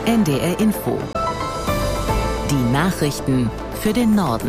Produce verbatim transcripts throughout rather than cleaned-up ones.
N D R Info. Die Nachrichten für den Norden.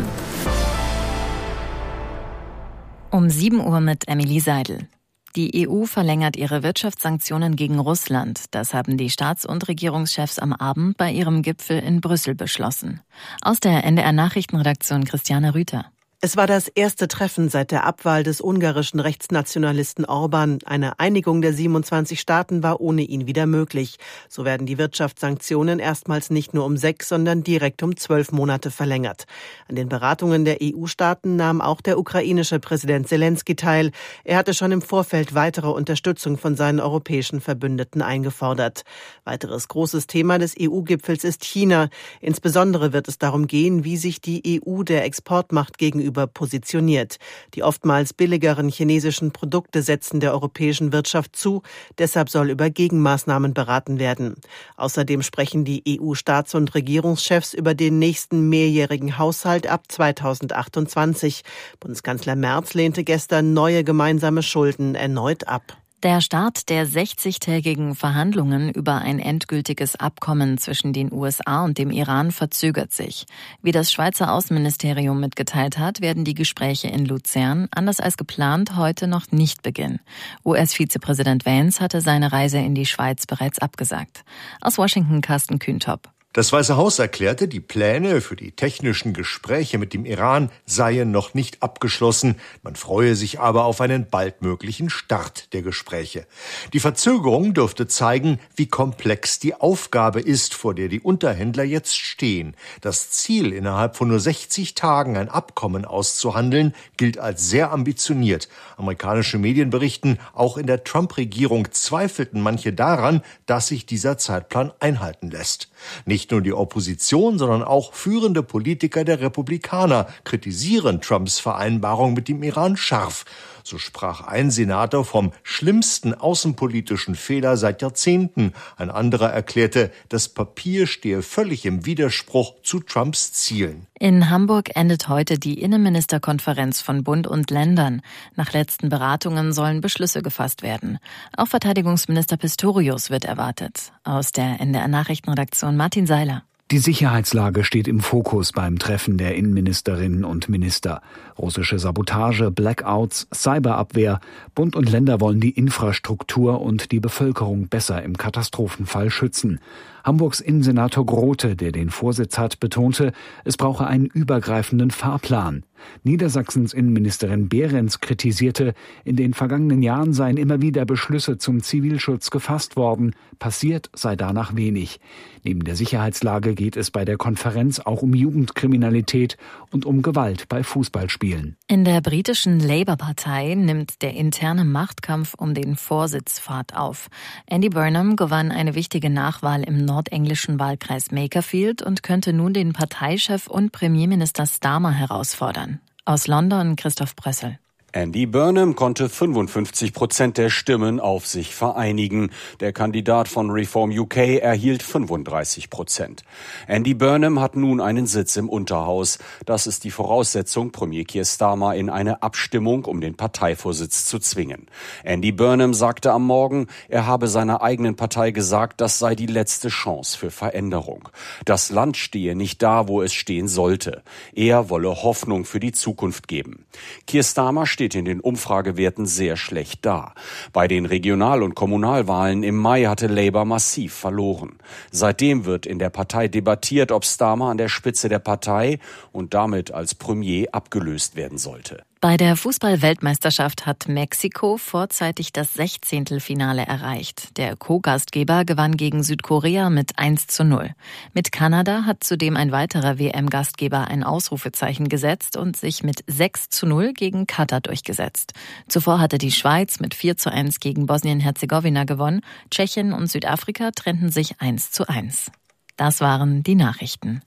Um sieben Uhr mit Emily Seidel. Die E U verlängert ihre Wirtschaftssanktionen gegen Russland. Das haben die Staats- und Regierungschefs am Abend bei ihrem Gipfel in Brüssel beschlossen. Aus der N D R-Nachrichtenredaktion Christiane Rüther. Es war das erste Treffen seit der Abwahl des ungarischen Rechtsnationalisten Orban. Eine Einigung der siebenundzwanzig Staaten war ohne ihn wieder möglich. So werden die Wirtschaftssanktionen erstmals nicht nur um sechs, sondern direkt um zwölf Monate verlängert. An den Beratungen der E U-Staaten nahm auch der ukrainische Präsident Selenskyj teil. Er hatte schon im Vorfeld weitere Unterstützung von seinen europäischen Verbündeten eingefordert. Weiteres großes Thema des E U-Gipfels ist China. Insbesondere wird es darum gehen, wie sich die E U der Exportmacht gegenüber positioniert. Die oftmals billigeren chinesischen Produkte setzen der europäischen Wirtschaft zu. Deshalb soll über Gegenmaßnahmen beraten werden. Außerdem sprechen die E U-Staats- und Regierungschefs über den nächsten mehrjährigen Haushalt ab zweitausendachtundzwanzig. Bundeskanzler Merz lehnte gestern neue gemeinsame Schulden erneut ab. Der Start der sechzigtägigen Verhandlungen über ein endgültiges Abkommen zwischen den U S A und dem Iran verzögert sich. Wie das Schweizer Außenministerium mitgeteilt hat, werden die Gespräche in Luzern, anders als geplant, heute noch nicht beginnen. U S-Vizepräsident Vance hatte seine Reise in die Schweiz bereits abgesagt. Aus Washington Carsten Kühntop. Das Weiße Haus erklärte, die Pläne für die technischen Gespräche mit dem Iran seien noch nicht abgeschlossen. Man freue sich aber auf einen baldmöglichen Start der Gespräche. Die Verzögerung dürfte zeigen, wie komplex die Aufgabe ist, vor der die Unterhändler jetzt stehen. Das Ziel, innerhalb von nur sechzig Tagen ein Abkommen auszuhandeln, gilt als sehr ambitioniert. Amerikanische Medien berichten, auch in der Trump-Regierung zweifelten manche daran, dass sich dieser Zeitplan einhalten lässt. Nicht nur die Opposition, sondern auch führende Politiker der Republikaner kritisieren Trumps Vereinbarung mit dem Iran scharf. So sprach ein Senator vom schlimmsten außenpolitischen Fehler seit Jahrzehnten. Ein anderer erklärte, das Papier stehe völlig im Widerspruch zu Trumps Zielen. In Hamburg endet heute die Innenministerkonferenz von Bund und Ländern. Nach letzten Beratungen sollen Beschlüsse gefasst werden. Auch Verteidigungsminister Pistorius wird erwartet. Aus der N D R-Nachrichtenredaktion Martin Seiler. Die Sicherheitslage steht im Fokus beim Treffen der Innenministerinnen und Minister. Russische Sabotage, Blackouts, Cyberabwehr. Bund und Länder wollen die Infrastruktur und die Bevölkerung besser im Katastrophenfall schützen. Hamburgs Innensenator Grote, der den Vorsitz hat, betonte, es brauche einen übergreifenden Fahrplan. Niedersachsens Innenministerin Behrens kritisierte, in den vergangenen Jahren seien immer wieder Beschlüsse zum Zivilschutz gefasst worden, passiert sei danach wenig. Neben der Sicherheitslage geht es bei der Konferenz auch um Jugendkriminalität und um Gewalt bei Fußballspielen. In der britischen Labour-Partei nimmt der interne Machtkampf um den Vorsitz Fahrt auf. Andy Burnham gewann eine wichtige Nachwahl im nordenglischen Wahlkreis Makerfield und könnte nun den Parteichef und Premierminister Starmer herausfordern. Aus London Christoph Brössel. Andy Burnham konnte fünfundfünfzig Prozent der Stimmen auf sich vereinigen. Der Kandidat von Reform U K erhielt fünfunddreißig Prozent. Andy Burnham hat nun einen Sitz im Unterhaus. Das ist die Voraussetzung, Premier Keir Starmer in eine Abstimmung um den Parteivorsitz zu zwingen. Andy Burnham sagte am Morgen, er habe seiner eigenen Partei gesagt, das sei die letzte Chance für Veränderung. Das Land stehe nicht da, wo es stehen sollte. Er wolle Hoffnung für die Zukunft geben. Keir Starmer steht in den Umfragewerten sehr schlecht da. Bei den Regional- und Kommunalwahlen im Mai hatte Labour massiv verloren. Seitdem wird in der Partei debattiert, ob Starmer an der Spitze der Partei und damit als Premier abgelöst werden sollte. Bei der Fußball-Weltmeisterschaft hat Mexiko vorzeitig das Sechzehntelfinale erreicht. Der Co-Gastgeber gewann gegen Südkorea mit eins zu null. Mit Kanada hat zudem ein weiterer W M-Gastgeber ein Ausrufezeichen gesetzt und sich mit sechs zu null gegen Katar durchgesetzt. Zuvor hatte die Schweiz mit vier zu eins gegen Bosnien-Herzegowina gewonnen. Tschechien und Südafrika trennten sich eins zu eins. Das waren die Nachrichten.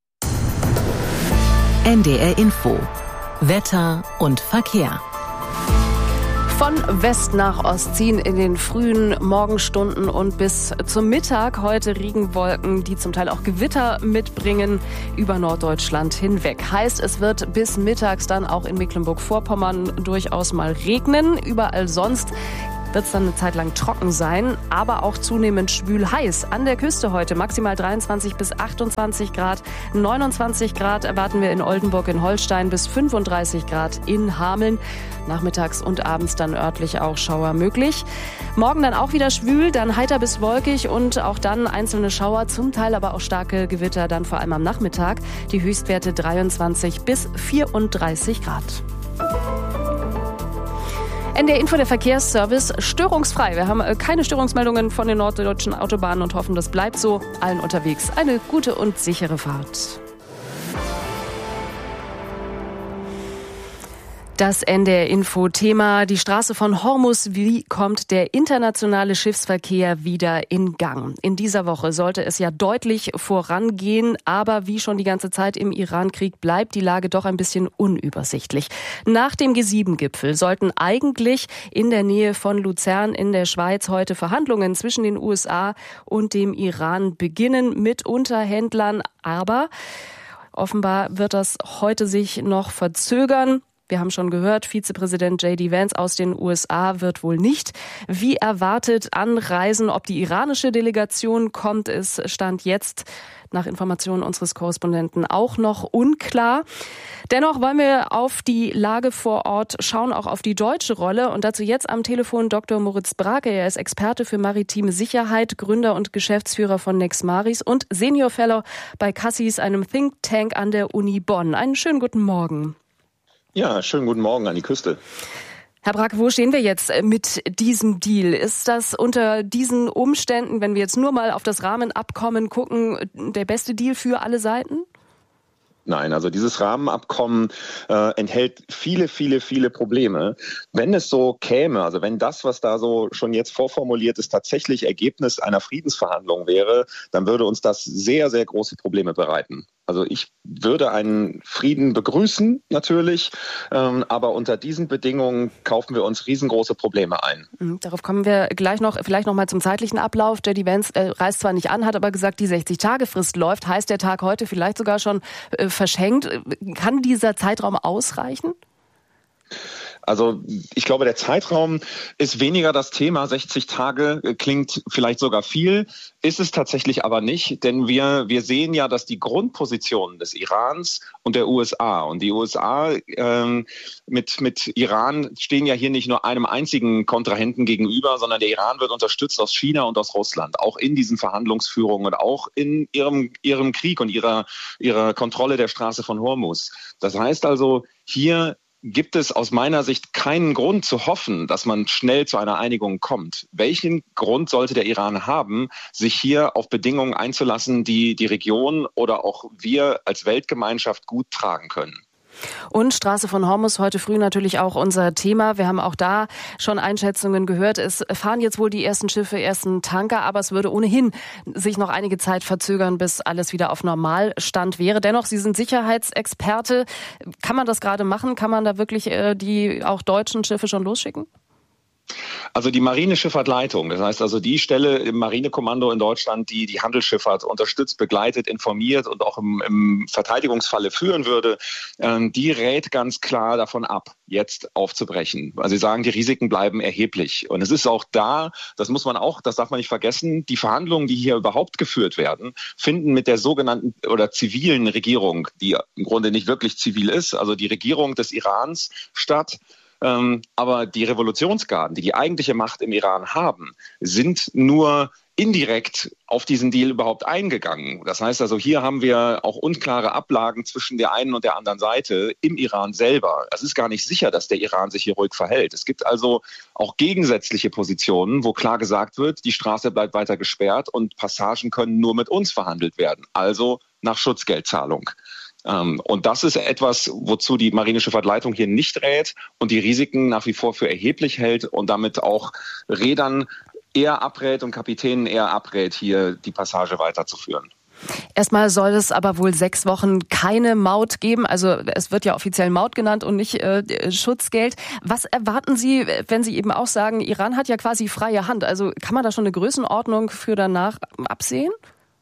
N D R Info. Wetter und Verkehr. Von West nach Ost ziehen in den frühen Morgenstunden und bis zum Mittag heute Regenwolken, die zum Teil auch Gewitter mitbringen, über Norddeutschland hinweg. Heißt, es wird bis mittags dann auch in Mecklenburg-Vorpommern durchaus mal regnen. Überall sonst wird es dann eine Zeit lang trocken sein, aber auch zunehmend schwül heiß. An der Küste heute maximal dreiundzwanzig bis achtundzwanzig Grad, neunundzwanzig Grad erwarten wir in Oldenburg in Holstein bis fünfunddreißig Grad in Hameln. Nachmittags und abends dann örtlich auch Schauer möglich. Morgen dann auch wieder schwül, dann heiter bis wolkig und auch dann einzelne Schauer, zum Teil aber auch starke Gewitter dann vor allem am Nachmittag. Die Höchstwerte dreiundzwanzig bis vierunddreißig Grad. N D R Info, der Verkehrsservice, störungsfrei. Wir haben keine Störungsmeldungen von den norddeutschen Autobahnen und hoffen, das bleibt so. Allen unterwegs eine gute und sichere Fahrt. Das N D R Info Thema, die Straße von Hormuz. Wie kommt der internationale Schiffsverkehr wieder in Gang? In dieser Woche sollte es ja deutlich vorangehen, aber wie schon die ganze Zeit im Iran-Krieg bleibt die Lage doch ein bisschen unübersichtlich. Nach dem G sieben Gipfel sollten eigentlich in der Nähe von Luzern in der Schweiz heute Verhandlungen zwischen den U S A und dem Iran beginnen mit Unterhändlern, aber offenbar wird das heute sich noch verzögern. Wir haben schon gehört, Vizepräsident J D Vance aus den U S A wird wohl nicht wie erwartet anreisen. Ob die iranische Delegation kommt, ist Stand jetzt nach Informationen unseres Korrespondenten auch noch unklar. Dennoch wollen wir auf die Lage vor Ort schauen, auch auf die deutsche Rolle. Und dazu jetzt am Telefon Doktor Moritz Brake. Er ist Experte für maritime Sicherheit, Gründer und Geschäftsführer von Nexmaris und Senior Fellow bei Cassis, einem Think Tank an der Uni Bonn. Einen schönen guten Morgen. Ja, schönen guten Morgen an die Küste. Herr Brake, wo stehen wir jetzt mit diesem Deal? Ist das unter diesen Umständen, wenn wir jetzt nur mal auf das Rahmenabkommen gucken, der beste Deal für alle Seiten? Nein, also dieses Rahmenabkommen äh, enthält viele, viele, viele Probleme. Wenn es so käme, also wenn das, was da so schon jetzt vorformuliert ist, tatsächlich Ergebnis einer Friedensverhandlung wäre, dann würde uns das sehr, sehr große Probleme bereiten. Also ich würde einen Frieden begrüßen, natürlich, ähm, aber unter diesen Bedingungen kaufen wir uns riesengroße Probleme ein. Darauf kommen wir gleich noch, vielleicht noch mal zum zeitlichen Ablauf. J D Vance äh, reist zwar nicht an, hat aber gesagt, die sechzig-Tage-Frist läuft. Heißt der Tag heute vielleicht sogar schon äh, verschenkt? Kann dieser Zeitraum ausreichen? Also ich glaube, der Zeitraum ist weniger das Thema. sechzig Tage klingt vielleicht sogar viel, ist es tatsächlich aber nicht. Denn wir, wir sehen ja, dass die Grundpositionen des Irans und der U S A und die U S A ähm, mit, mit Iran stehen ja hier nicht nur einem einzigen Kontrahenten gegenüber, sondern der Iran wird unterstützt aus China und aus Russland, auch in diesen Verhandlungsführungen und auch in ihrem, ihrem Krieg und ihrer, ihrer Kontrolle der Straße von Hormuz. Das heißt also, hier gibt es aus meiner Sicht keinen Grund zu hoffen, dass man schnell zu einer Einigung kommt. Welchen Grund sollte der Iran haben, sich hier auf Bedingungen einzulassen, die die Region oder auch wir als Weltgemeinschaft gut tragen können? Und Straße von Hormuz heute früh natürlich auch unser Thema. Wir haben auch da schon Einschätzungen gehört. Es fahren jetzt wohl die ersten Schiffe, ersten Tanker, aber es würde ohnehin sich noch einige Zeit verzögern, bis alles wieder auf Normalstand wäre. Dennoch, Sie sind Sicherheitsexperte. Kann man das gerade machen? Kann man da wirklich äh, die auch deutschen Schiffe schon losschicken? Also die Marineschifffahrtleitung, das heißt also die Stelle im Marinekommando in Deutschland, die die Handelsschifffahrt unterstützt, begleitet, informiert und auch im, im Verteidigungsfalle führen würde, ähm, die rät ganz klar davon ab, jetzt aufzubrechen. Also sie sagen, die Risiken bleiben erheblich. Und es ist auch da, das muss man auch, das darf man nicht vergessen, die Verhandlungen, die hier überhaupt geführt werden, finden mit der sogenannten oder zivilen Regierung, die im Grunde nicht wirklich zivil ist, also die Regierung des Irans statt. Ähm, aber die Revolutionsgarden, die die eigentliche Macht im Iran haben, sind nur indirekt auf diesen Deal überhaupt eingegangen. Das heißt also, hier haben wir auch unklare Ablagen zwischen der einen und der anderen Seite im Iran selber. Es ist gar nicht sicher, dass der Iran sich hier ruhig verhält. Es gibt also auch gegensätzliche Positionen, wo klar gesagt wird, die Straße bleibt weiter gesperrt und Passagen können nur mit uns verhandelt werden, also nach Schutzgeldzahlung. Und das ist etwas, wozu die Marineschiffahrtleitung hier nicht rät und die Risiken nach wie vor für erheblich hält und damit auch Reedern eher abrät und Kapitänen eher abrät, hier die Passage weiterzuführen. Erstmal soll es aber wohl sechs Wochen keine Maut geben. Also es wird ja offiziell Maut genannt und nicht äh, Schutzgeld. Was erwarten Sie, wenn Sie eben auch sagen, Iran hat ja quasi freie Hand? Also kann man da schon eine Größenordnung für danach absehen?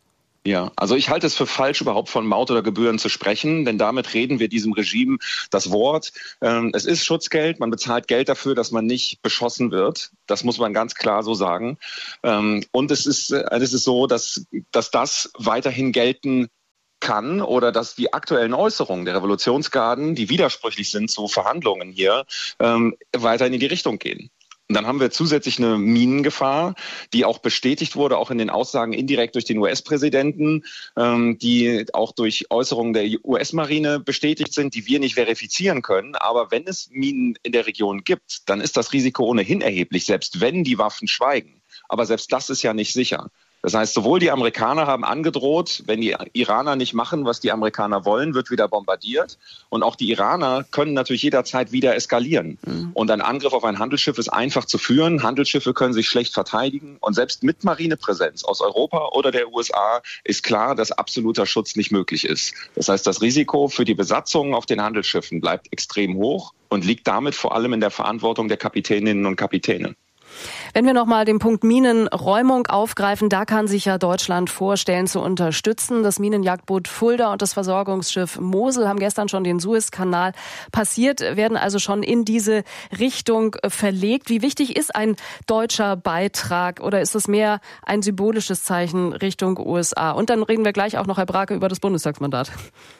Ja, also ich halte es für falsch, überhaupt von Maut oder Gebühren zu sprechen, denn damit reden wir diesem Regime das Wort. Ähm, es ist Schutzgeld, man bezahlt Geld dafür, dass man nicht beschossen wird. Das muss man ganz klar so sagen. Ähm, und es ist, äh, es ist so, dass, dass das weiterhin gelten kann oder dass die aktuellen Äußerungen der Revolutionsgarden, die widersprüchlich sind zu Verhandlungen hier, ähm, weiter in die Richtung gehen. Und dann haben wir zusätzlich eine Minengefahr, die auch bestätigt wurde, auch in den Aussagen indirekt durch den U S-Präsidenten, ähm, die auch durch Äußerungen der U S-Marine bestätigt sind, die wir nicht verifizieren können. Aber wenn es Minen in der Region gibt, dann ist das Risiko ohnehin erheblich, selbst wenn die Waffen schweigen. Aber selbst das ist ja nicht sicher. Das heißt, sowohl die Amerikaner haben angedroht, wenn die Iraner nicht machen, was die Amerikaner wollen, wird wieder bombardiert. Und auch die Iraner können natürlich jederzeit wieder eskalieren. Mhm. Und ein Angriff auf ein Handelsschiff ist einfach zu führen. Handelsschiffe können sich schlecht verteidigen. Und selbst mit Marinepräsenz aus Europa oder der U S A ist klar, dass absoluter Schutz nicht möglich ist. Das heißt, das Risiko für die Besatzung auf den Handelsschiffen bleibt extrem hoch und liegt damit vor allem in der Verantwortung der Kapitäninnen und Kapitäne. Wenn wir nochmal den Punkt Minenräumung aufgreifen, da kann sich ja Deutschland vorstellen zu unterstützen. Das Minenjagdboot Fulda und das Versorgungsschiff Mosel haben gestern schon den Suezkanal passiert, werden also schon in diese Richtung verlegt. Wie wichtig ist ein deutscher Beitrag oder ist es mehr ein symbolisches Zeichen Richtung U S A? Und dann reden wir gleich auch noch, Herr Brake, über das Bundestagsmandat.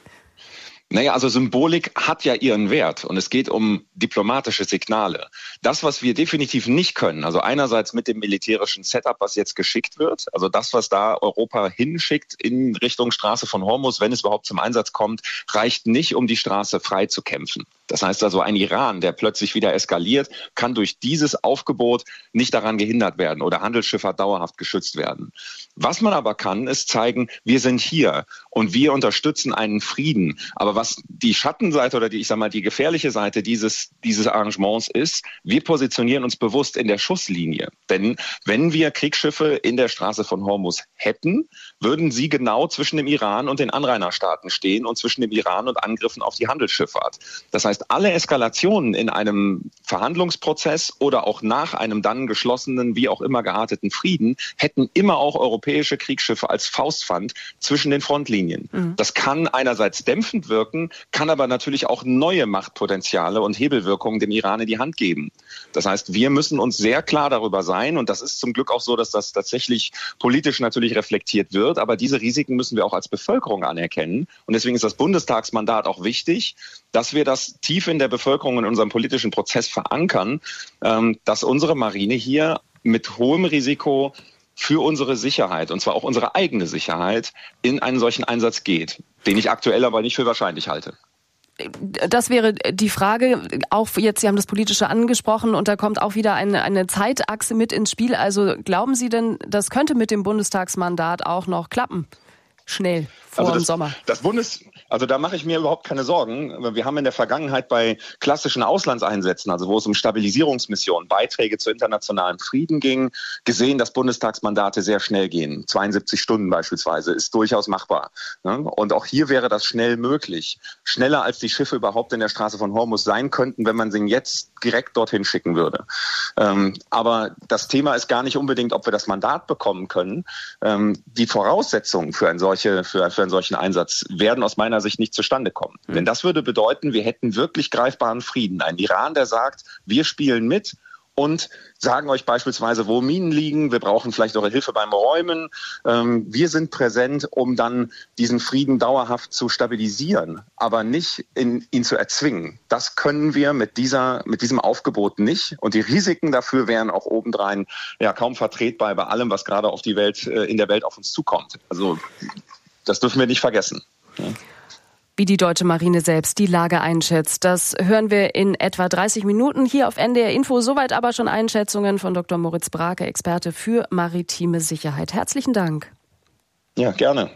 Naja, also Symbolik hat ja ihren Wert und es geht um diplomatische Signale. Das, was wir definitiv nicht können, also einerseits mit dem militärischen Setup, was jetzt geschickt wird, also das, was da Europa hinschickt in Richtung Straße von Hormuz, wenn es überhaupt zum Einsatz kommt, reicht nicht, um die Straße frei zu kämpfen. Das heißt also, ein Iran, der plötzlich wieder eskaliert, kann durch dieses Aufgebot nicht daran gehindert werden oder Handelsschifffahrt dauerhaft geschützt werden. Was man aber kann, ist zeigen, wir sind hier und wir unterstützen einen Frieden. Aber was die Schattenseite oder die, ich sag mal, die gefährliche Seite dieses, dieses Arrangements ist, wir positionieren uns bewusst in der Schusslinie. Denn wenn wir Kriegsschiffe in der Straße von Hormuz hätten, würden sie genau zwischen dem Iran und den Anrainerstaaten stehen und zwischen dem Iran und Angriffen auf die Handelsschifffahrt. Das heißt, alle Eskalationen in einem Verhandlungsprozess oder auch nach einem dann geschlossenen, wie auch immer gearteten Frieden, hätten immer auch europäische Kriegsschiffe als Faustpfand zwischen den Frontlinien. Mhm. Das kann einerseits dämpfend wirken, kann aber natürlich auch neue Machtpotenziale und Hebelwirkungen dem Iran in die Hand geben. Das heißt, wir müssen uns sehr klar darüber sein, und das ist zum Glück auch so, dass das tatsächlich politisch natürlich reflektiert wird, aber diese Risiken müssen wir auch als Bevölkerung anerkennen. Und deswegen ist das Bundestagsmandat auch wichtig, dass wir das tief in der Bevölkerung in unserem politischen Prozess verankern, ähm, dass unsere Marine hier mit hohem Risiko für unsere Sicherheit, und zwar auch unsere eigene Sicherheit, in einen solchen Einsatz geht, den ich aktuell aber nicht für wahrscheinlich halte. Das wäre die Frage, auch jetzt, Sie haben das Politische angesprochen und da kommt auch wieder eine, eine Zeitachse mit ins Spiel. Also glauben Sie denn, das könnte mit dem Bundestagsmandat auch noch klappen? Schnell, vor also das, dem Sommer. Das Bundes, also da mache ich mir überhaupt keine Sorgen. Wir haben in der Vergangenheit bei klassischen Auslandseinsätzen, also wo es um Stabilisierungsmissionen, Beiträge zu internationalem Frieden ging, gesehen, dass Bundestagsmandate sehr schnell gehen. zweiundsiebzig Stunden beispielsweise ist durchaus machbar. Und auch hier wäre das schnell möglich. Schneller als die Schiffe überhaupt in der Straße von Hormuz sein könnten, wenn man sie jetzt direkt dorthin schicken würde. Aber das Thema ist gar nicht unbedingt, ob wir das Mandat bekommen können. Die Voraussetzungen für ein solches Für, für einen solchen Einsatz werden aus meiner Sicht nicht zustande kommen. Mhm. Denn das würde bedeuten, wir hätten wirklich greifbaren Frieden. Ein Iran, der sagt, wir spielen mit und sagen euch beispielsweise, wo Minen liegen, wir brauchen vielleicht eure Hilfe beim Räumen. Ähm, wir sind präsent, um dann diesen Frieden dauerhaft zu stabilisieren, aber nicht in, ihn zu erzwingen. Das können wir mit dieser, mit diesem Aufgebot nicht. Und die Risiken dafür wären auch obendrein ja kaum vertretbar bei allem, was gerade auf die Welt, äh, in der Welt auf uns zukommt. Also das dürfen wir nicht vergessen. Ja. Wie die deutsche Marine selbst die Lage einschätzt, das hören wir in etwa dreißig Minuten hier auf N D R Info. Soweit aber schon Einschätzungen von Doktor Moritz Brake, Experte für maritime Sicherheit. Herzlichen Dank. Ja, gerne.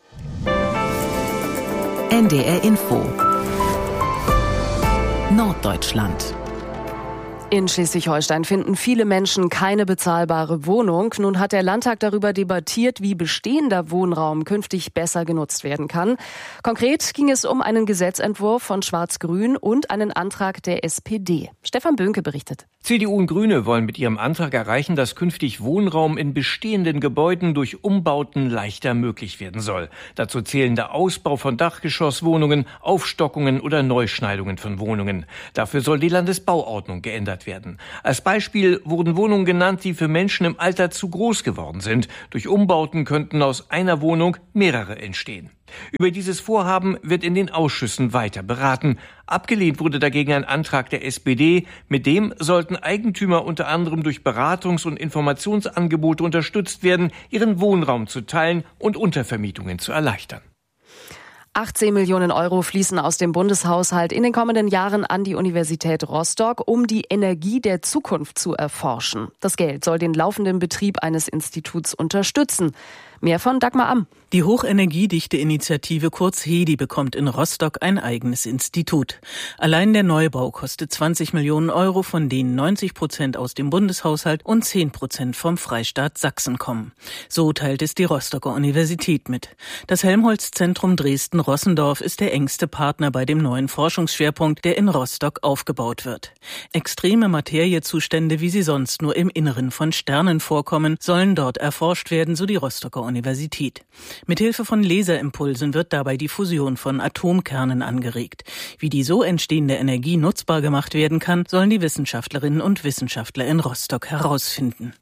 N D R Info Norddeutschland. In Schleswig-Holstein finden viele Menschen keine bezahlbare Wohnung. Nun hat der Landtag darüber debattiert, wie bestehender Wohnraum künftig besser genutzt werden kann. Konkret ging es um einen Gesetzentwurf von Schwarz-Grün und einen Antrag der S P D. Stefan Böhnke berichtet. C D U und Grüne wollen mit ihrem Antrag erreichen, dass künftig Wohnraum in bestehenden Gebäuden durch Umbauten leichter möglich werden soll. Dazu zählen der Ausbau von Dachgeschosswohnungen, Aufstockungen oder Neuschneidungen von Wohnungen. Dafür soll die Landesbauordnung geändert werden. Als Beispiel wurden Wohnungen genannt, die für Menschen im Alter zu groß geworden sind. Durch Umbauten könnten aus einer Wohnung mehrere entstehen. Über dieses Vorhaben wird in den Ausschüssen weiter beraten. Abgelehnt wurde dagegen ein Antrag der S P D. Mit dem sollten Eigentümer unter anderem durch Beratungs- und Informationsangebote unterstützt werden, ihren Wohnraum zu teilen und Untervermietungen zu erleichtern. achtzehn Millionen Euro fließen aus dem Bundeshaushalt in den kommenden Jahren an die Universität Rostock, um die Energie der Zukunft zu erforschen. Das Geld soll den laufenden Betrieb eines Instituts unterstützen. Mehr von Dagmar Amm. Die hochenergiedichte Initiative kurz HEDI bekommt in Rostock ein eigenes Institut. Allein der Neubau kostet zwanzig Millionen Euro, von denen neunzig Prozent aus dem Bundeshaushalt und zehn Prozent vom Freistaat Sachsen kommen. So teilt es die Rostocker Universität mit. Das Helmholtz-Zentrum Dresden-Rossendorf ist der engste Partner bei dem neuen Forschungsschwerpunkt, der in Rostock aufgebaut wird. Extreme Materiezustände, wie sie sonst nur im Inneren von Sternen vorkommen, sollen dort erforscht werden, so die Rostocker Universität. Mithilfe von Laserimpulsen wird dabei die Fusion von Atomkernen angeregt. Wie die so entstehende Energie nutzbar gemacht werden kann, sollen die Wissenschaftlerinnen und Wissenschaftler in Rostock herausfinden.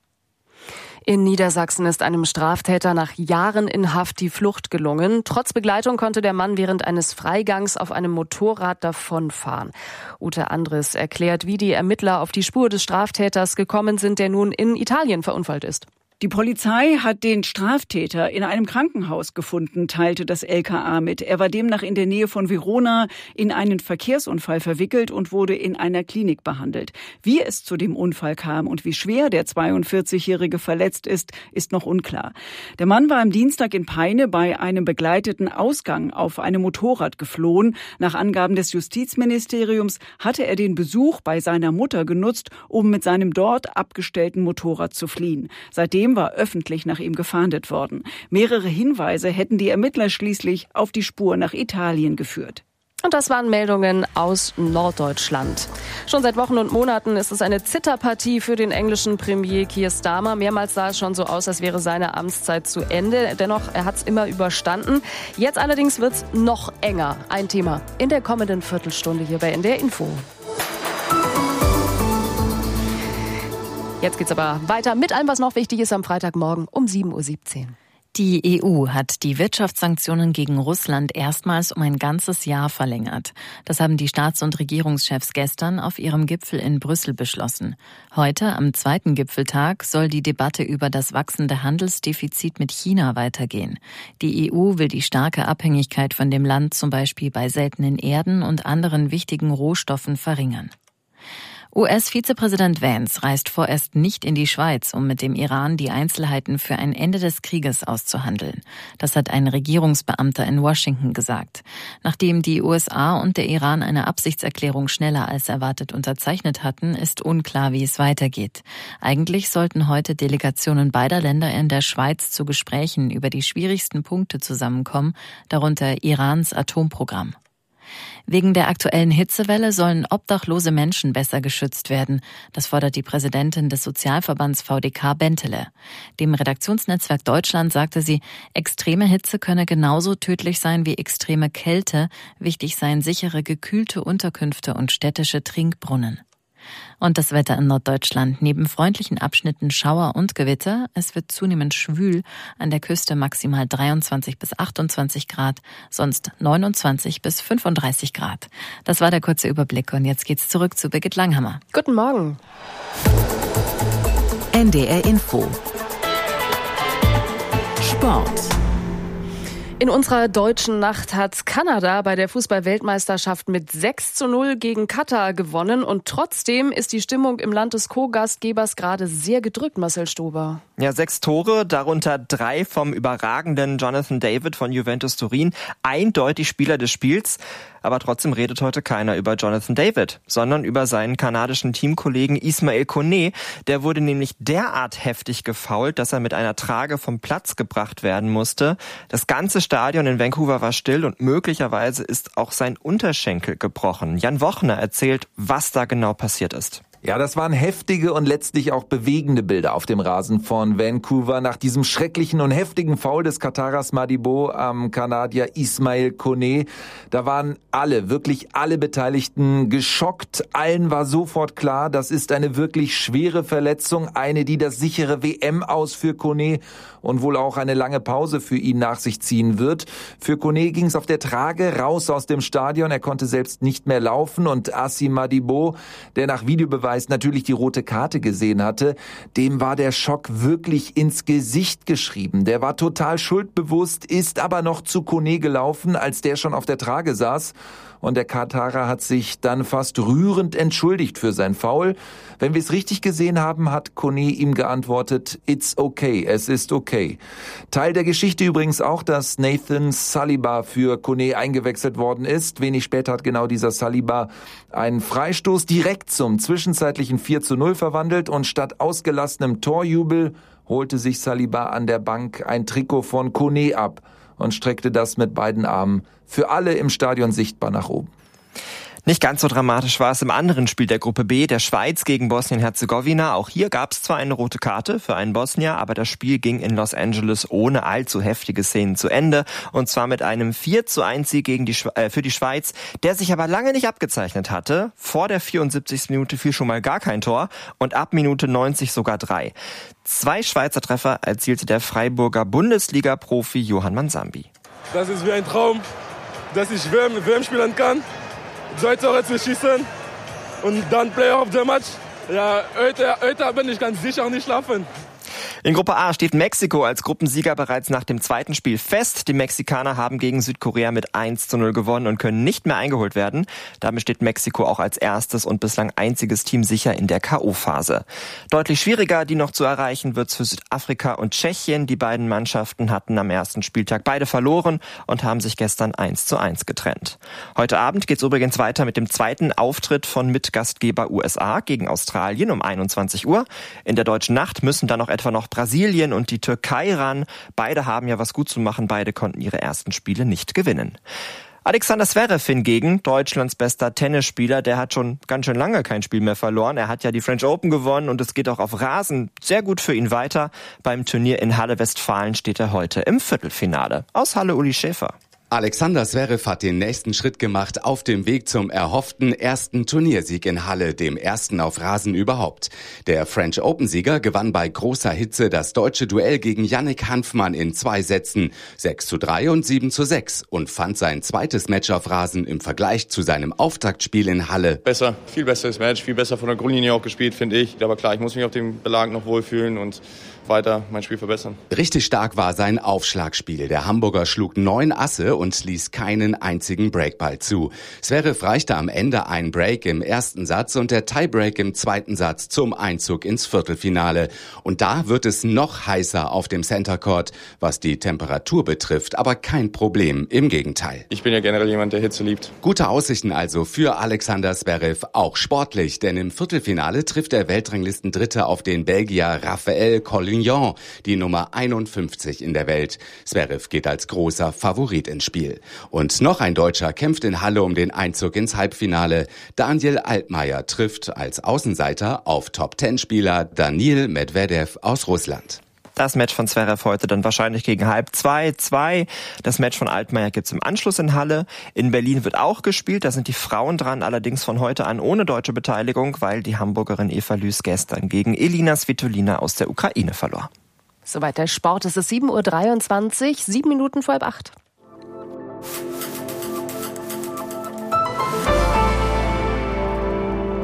In Niedersachsen ist einem Straftäter nach Jahren in Haft die Flucht gelungen. Trotz Begleitung konnte der Mann während eines Freigangs auf einem Motorrad davonfahren. Ute Andres erklärt, wie die Ermittler auf die Spur des Straftäters gekommen sind, der nun in Italien verunfallt ist. Die Polizei hat den Straftäter in einem Krankenhaus gefunden, teilte das L K A mit. Er war demnach in der Nähe von Verona in einen Verkehrsunfall verwickelt und wurde in einer Klinik behandelt. Wie es zu dem Unfall kam und wie schwer der zweiundvierzigjährige verletzt ist, ist noch unklar. Der Mann war am Dienstag in Peine bei einem begleiteten Ausgang auf einem Motorrad geflohen. Nach Angaben des Justizministeriums hatte er den Besuch bei seiner Mutter genutzt, um mit seinem dort abgestellten Motorrad zu fliehen. Seitdem war öffentlich nach ihm gefahndet worden. Mehrere Hinweise hätten die Ermittler schließlich auf die Spur nach Italien geführt. Und das waren Meldungen aus Norddeutschland. Schon seit Wochen und Monaten ist es eine Zitterpartie für den englischen Premier Keir Starmer. Mehrmals sah es schon so aus, als wäre seine Amtszeit zu Ende. Dennoch, er hat es immer überstanden. Jetzt allerdings wird es noch enger. Ein Thema in der kommenden Viertelstunde hier bei N D R Info. Jetzt geht's aber weiter mit allem, was noch wichtig ist am Freitagmorgen um sieben Uhr siebzehn. Die E U hat die Wirtschaftssanktionen gegen Russland erstmals um ein ganzes Jahr verlängert. Das haben die Staats- und Regierungschefs gestern auf ihrem Gipfel in Brüssel beschlossen. Heute, am zweiten Gipfeltag, soll die Debatte über das wachsende Handelsdefizit mit China weitergehen. Die E U will die starke Abhängigkeit von dem Land zum Beispiel bei seltenen Erden und anderen wichtigen Rohstoffen verringern. U S-Vizepräsident Vance reist vorerst nicht in die Schweiz, um mit dem Iran die Einzelheiten für ein Ende des Krieges auszuhandeln. Das hat ein Regierungsbeamter in Washington gesagt. Nachdem die U S A und der Iran eine Absichtserklärung schneller als erwartet unterzeichnet hatten, ist unklar, wie es weitergeht. Eigentlich sollten heute Delegationen beider Länder in der Schweiz zu Gesprächen über die schwierigsten Punkte zusammenkommen, darunter Irans Atomprogramm. Wegen der aktuellen Hitzewelle sollen obdachlose Menschen besser geschützt werden. Das fordert die Präsidentin des Sozialverbands V D K Bentele. Dem Redaktionsnetzwerk Deutschland sagte sie, extreme Hitze könne genauso tödlich sein wie extreme Kälte. Wichtig seien sichere, gekühlte Unterkünfte und städtische Trinkbrunnen. Und das Wetter in Norddeutschland. Neben freundlichen Abschnitten Schauer und Gewitter. Es wird zunehmend schwül. An der Küste maximal dreiundzwanzig bis achtundzwanzig Grad. Sonst neunundzwanzig bis fünfunddreißig Grad. Das war der kurze Überblick. Und jetzt geht's zurück zu Birgit Langhammer. Guten Morgen. N D R Info. Sport. In unserer deutschen Nacht hat Kanada bei der Fußball-Weltmeisterschaft mit sechs zu null gegen Katar gewonnen. Und trotzdem ist die Stimmung im Land des Co-Gastgebers gerade sehr gedrückt, Marcel Stober. Ja, sechs Tore, darunter drei vom überragenden Jonathan David von Juventus Turin. Eindeutig Spieler des Spiels. Aber trotzdem redet heute keiner über Jonathan David, sondern über seinen kanadischen Teamkollegen Ismail Koné. Der wurde nämlich derart heftig gefoult, dass er mit einer Trage vom Platz gebracht werden musste. Das ganze Stadion in Vancouver war still und möglicherweise ist auch sein Unterschenkel gebrochen. Jan Wochner erzählt, was da genau passiert ist. Ja, das waren heftige und letztlich auch bewegende Bilder auf dem Rasen von Vancouver nach diesem schrecklichen und heftigen Foul des Katarers Madibo am Kanadier Ismail Koné. Da waren alle, wirklich alle Beteiligten geschockt. Allen war sofort klar, das ist eine wirklich schwere Verletzung, eine, die das sichere W M-Aus für Koné und wohl auch eine lange Pause für ihn nach sich ziehen wird. Für Koné ging es auf der Trage raus aus dem Stadion. Er konnte selbst nicht mehr laufen und Assim Madibo, der nach Videobeweis natürlich die rote Karte gesehen hatte, dem war der Schock wirklich ins Gesicht geschrieben. Der war total schuldbewusst, ist aber noch zu Koné gelaufen, als der schon auf der Trage saß. Und der Katarer hat sich dann fast rührend entschuldigt für sein Foul. Wenn wir es richtig gesehen haben, hat Koné ihm geantwortet, it's okay, es ist okay. Teil der Geschichte übrigens auch, dass Nathan Saliba für Koné eingewechselt worden ist. Wenig später hat genau dieser Saliba einen Freistoß direkt zum zwischenzeitlichen vier zu null verwandelt und statt ausgelassenem Torjubel holte sich Saliba an der Bank ein Trikot von Koné ab und streckte das mit beiden Armen für alle im Stadion sichtbar nach oben. Nicht ganz so dramatisch war es im anderen Spiel der Gruppe B, der Schweiz gegen Bosnien-Herzegowina. Auch hier gab es zwar eine rote Karte für einen Bosnier, aber das Spiel ging in Los Angeles ohne allzu heftige Szenen zu Ende. Und zwar mit einem vier zu eins Sieg gegen die, äh, für die Schweiz, der sich aber lange nicht abgezeichnet hatte. Vor der vierundsiebzigsten Minute fiel schon mal gar kein Tor und ab Minute neunzig sogar drei. Zwei Schweizer Treffer erzielte der Freiburger Bundesliga-Profi Johann Mansambi. Das ist wie ein Traum, dass ich W M spielen kann. Zwei Tore zu schießen und dann Player of the Match. Ja, heute, heute bin ich ganz sicher nicht schlafen. In Gruppe A steht Mexiko als Gruppensieger bereits nach dem zweiten Spiel fest. Die Mexikaner haben gegen Südkorea mit eins zu null gewonnen und können nicht mehr eingeholt werden. Damit steht Mexiko auch als erstes und bislang einziges Team sicher in der K O-Phase. Deutlich schwieriger, die noch zu erreichen, wird's für Südafrika und Tschechien. Die beiden Mannschaften hatten am ersten Spieltag beide verloren und haben sich gestern eins zu eins getrennt. Heute Abend geht's übrigens weiter mit dem zweiten Auftritt von Mitgastgeber U S A gegen Australien um einundzwanzig Uhr. In der deutschen Nacht müssen dann noch etwa noch Brasilien und die Türkei ran. Beide haben ja was gut zu machen, beide konnten ihre ersten Spiele nicht gewinnen. Alexander Zverev hingegen, Deutschlands bester Tennisspieler, der hat schon ganz schön lange kein Spiel mehr verloren. Er hat ja die French Open gewonnen und es geht auch auf Rasen sehr gut für ihn weiter. Beim Turnier in Halle Westfalen steht er heute im Viertelfinale. Aus Halle Uli Schäfer. Alexander Zverev hat den nächsten Schritt gemacht auf dem Weg zum erhofften ersten Turniersieg in Halle, dem ersten auf Rasen überhaupt. Der French Open-Sieger gewann bei großer Hitze das deutsche Duell gegen Yannick Hanfmann in zwei Sätzen, sechs zu drei und sieben zu sechs, und fand sein zweites Match auf Rasen im Vergleich zu seinem Auftaktspiel in Halle. Besser, viel besseres Match, viel besser von der Grundlinie auch gespielt, finde ich. Aber klar, ich muss mich auf dem Belag noch wohlfühlen und weiter mein Spiel verbessern. Richtig stark war sein Aufschlagspiel. Der Hamburger schlug neun Asse und ließ keinen einzigen Breakball zu. Zverev reichte am Ende ein Break im ersten Satz und der Tiebreak im zweiten Satz zum Einzug ins Viertelfinale. Und da wird es noch heißer auf dem Center Court, was die Temperatur betrifft, aber kein Problem, im Gegenteil. Ich bin ja generell jemand, der Hitze liebt. Gute Aussichten also für Alexander Zverev, auch sportlich, denn im Viertelfinale trifft der Weltranglistendritte auf den Belgier Raphael Collignon, die Nummer einundfünfzig in der Welt. Zverev geht als großer Favorit ins Spiel. Und noch ein Deutscher kämpft in Halle um den Einzug ins Halbfinale. Daniel Altmaier trifft als Außenseiter auf Top-Ten-Spieler Daniil Medvedev aus Russland. Das Match von Zverev heute dann wahrscheinlich gegen halb zwei, zwei. Das Match von Altmaier gibt's im Anschluss in Halle. In Berlin wird auch gespielt, da sind die Frauen dran, allerdings von heute an ohne deutsche Beteiligung, weil die Hamburgerin Eva Lüß gestern gegen Elina Svitolina aus der Ukraine verlor. Soweit der Sport, es ist sieben Uhr dreiundzwanzig, sieben Minuten vor halb acht.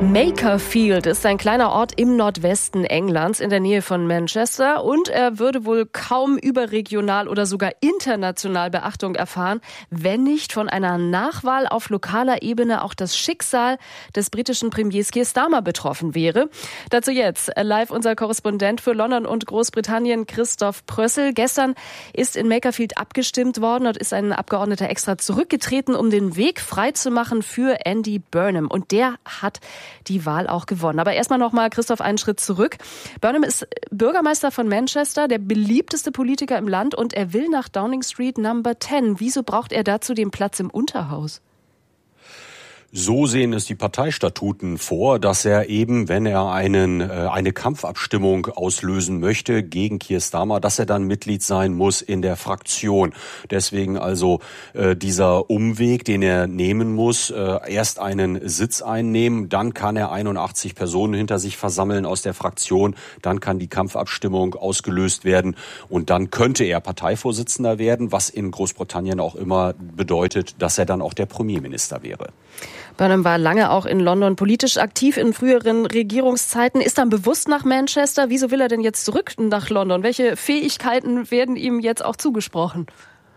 Makerfield ist ein kleiner Ort im Nordwesten Englands in der Nähe von Manchester und er würde wohl kaum überregional oder sogar international Beachtung erfahren, wenn nicht von einer Nachwahl auf lokaler Ebene auch das Schicksal des britischen Premiers Keir Starmer betroffen wäre. Dazu jetzt live unser Korrespondent für London und Großbritannien, Christoph Prössel. Gestern ist in Makerfield abgestimmt worden. Dort ist ein Abgeordneter extra zurückgetreten, um den Weg freizumachen für Andy Burnham. Und der hat die Wahl auch gewonnen. Aber erstmal noch mal, Christoph, einen Schritt zurück. Burnham ist Bürgermeister von Manchester, der beliebteste Politiker im Land und er will nach Downing Street Number zehn. Wieso braucht er dazu den Platz im Unterhaus? So sehen es die Parteistatuten vor, dass er eben, wenn er einen, äh, eine Kampfabstimmung auslösen möchte gegen Keir Starmer, dass er dann Mitglied sein muss in der Fraktion. Deswegen also äh, dieser Umweg, den er nehmen muss, äh, erst einen Sitz einnehmen, dann kann er einundachtzig Personen hinter sich versammeln aus der Fraktion, dann kann die Kampfabstimmung ausgelöst werden und dann könnte er Parteivorsitzender werden, was in Großbritannien auch immer bedeutet, dass er dann auch der Premierminister wäre. Burnham war lange auch in London politisch aktiv in früheren Regierungszeiten, ist dann bewusst nach Manchester. Wieso will er denn jetzt zurück nach London? Welche Fähigkeiten werden ihm jetzt auch zugesprochen?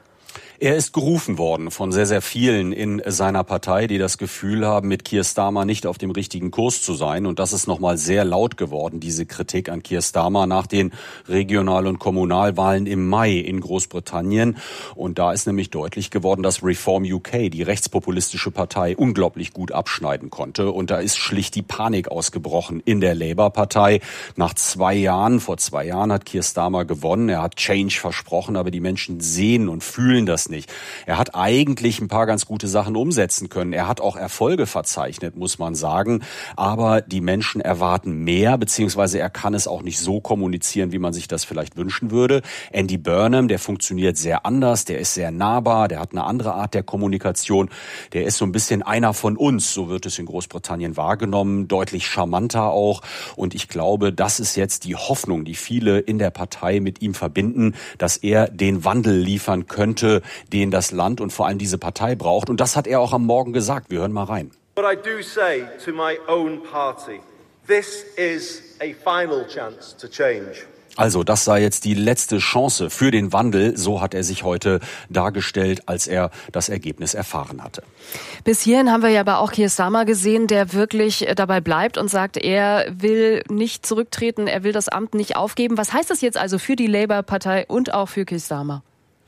Er ist gerufen worden von sehr, sehr vielen in seiner Partei, die das Gefühl haben, mit Keir Starmer nicht auf dem richtigen Kurs zu sein. Und das ist nochmal sehr laut geworden, diese Kritik an Keir Starmer nach den Regional- und Kommunalwahlen im Mai in Großbritannien. Und da ist nämlich deutlich geworden, dass Reform U K, die rechtspopulistische Partei, unglaublich gut abschneiden konnte. Und da ist schlicht die Panik ausgebrochen in der Labour-Partei. Nach zwei Jahren, vor zwei Jahren hat Keir Starmer gewonnen. Er hat Change versprochen, aber die Menschen sehen und fühlen das nicht. Er hat eigentlich ein paar ganz gute Sachen umsetzen können. Er hat auch Erfolge verzeichnet, muss man sagen. Aber die Menschen erwarten mehr, beziehungsweise er kann es auch nicht so kommunizieren, wie man sich das vielleicht wünschen würde. Andy Burnham, der funktioniert sehr anders, der ist sehr nahbar, der hat eine andere Art der Kommunikation. Der ist so ein bisschen einer von uns, so wird es in Großbritannien wahrgenommen, deutlich charmanter auch. Und ich glaube, das ist jetzt die Hoffnung, die viele in der Partei mit ihm verbinden, dass er den Wandel liefern könnte, den das Land und vor allem diese Partei braucht. Und das hat er auch am Morgen gesagt. Wir hören mal rein. But I do say to my own party, this is a final chance to change. Also das sei jetzt die letzte Chance für den Wandel. So hat er sich heute dargestellt, als er das Ergebnis erfahren hatte. Bis hierhin haben wir ja aber auch Keir Starmer gesehen, der wirklich dabei bleibt und sagt, er will nicht zurücktreten, er will das Amt nicht aufgeben. Was heißt das jetzt also für die Labour-Partei und auch für Keir Starmer?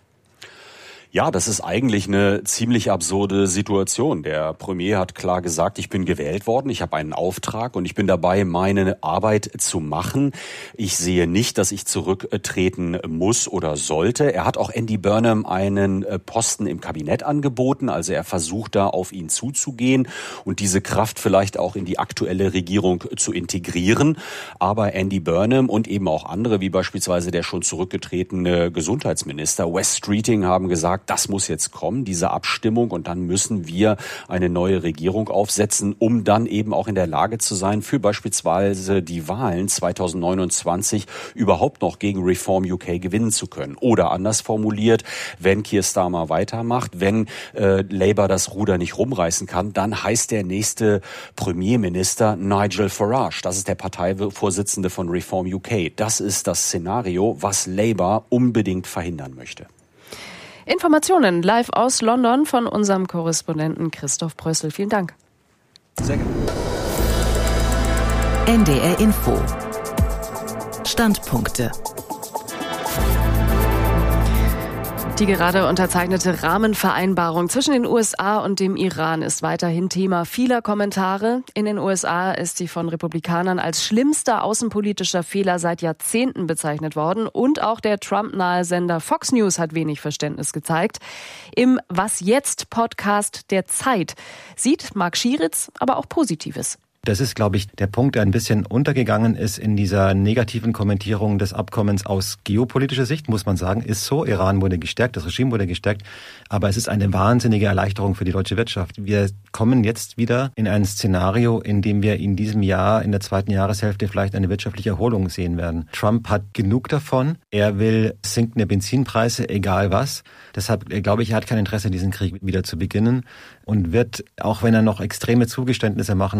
Ja, das ist eigentlich eine ziemlich absurde Situation. Der Premier hat klar gesagt, ich bin gewählt worden, ich habe einen Auftrag und ich bin dabei, meine Arbeit zu machen. Ich sehe nicht, dass ich zurücktreten muss oder sollte. Er hat auch Andy Burnham einen Posten im Kabinett angeboten, also er versucht da auf ihn zuzugehen und diese Kraft vielleicht auch in die aktuelle Regierung zu integrieren. Aber Andy Burnham und eben auch andere, wie beispielsweise der schon zurückgetretene Gesundheitsminister Wes Streeting, haben gesagt, das muss jetzt kommen, diese Abstimmung, und dann müssen wir eine neue Regierung aufsetzen, um dann eben auch in der Lage zu sein, für beispielsweise die Wahlen zweitausendneunundzwanzig überhaupt noch gegen Reform U K gewinnen zu können. Oder anders formuliert, wenn Keir Starmer weitermacht, wenn äh, Labour das Ruder nicht rumreißen kann, dann heißt der nächste Premierminister Nigel Farage. Das ist der Parteivorsitzende von Reform U K. Das ist das Szenario, was Labour unbedingt verhindern möchte. Informationen live aus London von unserem Korrespondenten Christoph Prössel. Vielen Dank. Sehr gerne. N D R Info. Standpunkte. Die gerade unterzeichnete Rahmenvereinbarung zwischen den U S A und dem Iran ist weiterhin Thema vieler Kommentare. In den U S A ist sie von Republikanern als schlimmster außenpolitischer Fehler seit Jahrzehnten bezeichnet worden. Und auch der Trump-nahe Sender Fox News hat wenig Verständnis gezeigt. Im Was jetzt Podcast der Zeit sieht Marc Schieritz aber auch Positives. Das ist, glaube ich, der Punkt, der ein bisschen untergegangen ist in dieser negativen Kommentierung des Abkommens aus geopolitischer Sicht, muss man sagen, ist so. Iran wurde gestärkt, das Regime wurde gestärkt, aber es ist eine wahnsinnige Erleichterung für die deutsche Wirtschaft. Wir kommen jetzt wieder in ein Szenario, in dem wir in diesem Jahr, in der zweiten Jahreshälfte vielleicht eine wirtschaftliche Erholung sehen werden. Trump hat genug davon. Er will sinkende Benzinpreise, egal was. Deshalb glaube ich, er hat kein Interesse, diesen Krieg wieder zu beginnen und wird, auch wenn er noch extreme Zugeständnisse machen muss an die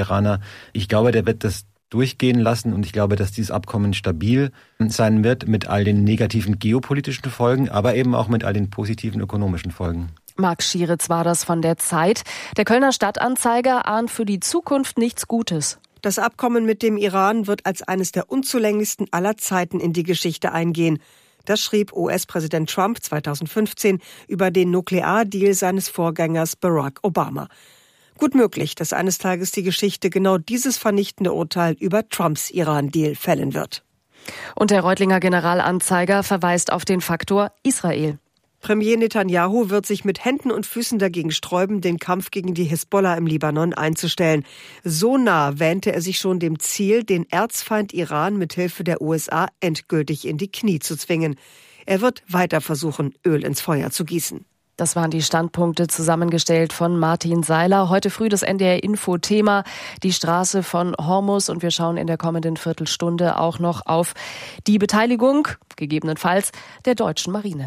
Iraner. Ich glaube, der wird das durchgehen lassen und ich glaube, dass dieses Abkommen stabil sein wird mit all den negativen geopolitischen Folgen, aber eben auch mit all den positiven ökonomischen Folgen. Marc Schieritz war das von der Zeit. Der Kölner Stadtanzeiger ahnt für die Zukunft nichts Gutes. Das Abkommen mit dem Iran wird als eines der unzulänglichsten aller Zeiten in die Geschichte eingehen. Das schrieb U S-Präsident Trump zweitausendfünfzehn über den Nukleardeal seines Vorgängers Barack Obama. Gut möglich, dass eines Tages die Geschichte genau dieses vernichtende Urteil über Trumps Iran-Deal fällen wird. Und der Reutlinger Generalanzeiger verweist auf den Faktor Israel. Premier Netanyahu wird sich mit Händen und Füßen dagegen sträuben, den Kampf gegen die Hisbollah im Libanon einzustellen. So nah wähnte er sich schon dem Ziel, den Erzfeind Iran mit Hilfe der U S A endgültig in die Knie zu zwingen. Er wird weiter versuchen, Öl ins Feuer zu gießen. Das waren die Standpunkte, zusammengestellt von Martin Seiler. Heute früh das N D R-Info-Thema, die Straße von Hormuz. Und wir schauen in der kommenden Viertelstunde auch noch auf die Beteiligung, gegebenenfalls, der deutschen Marine.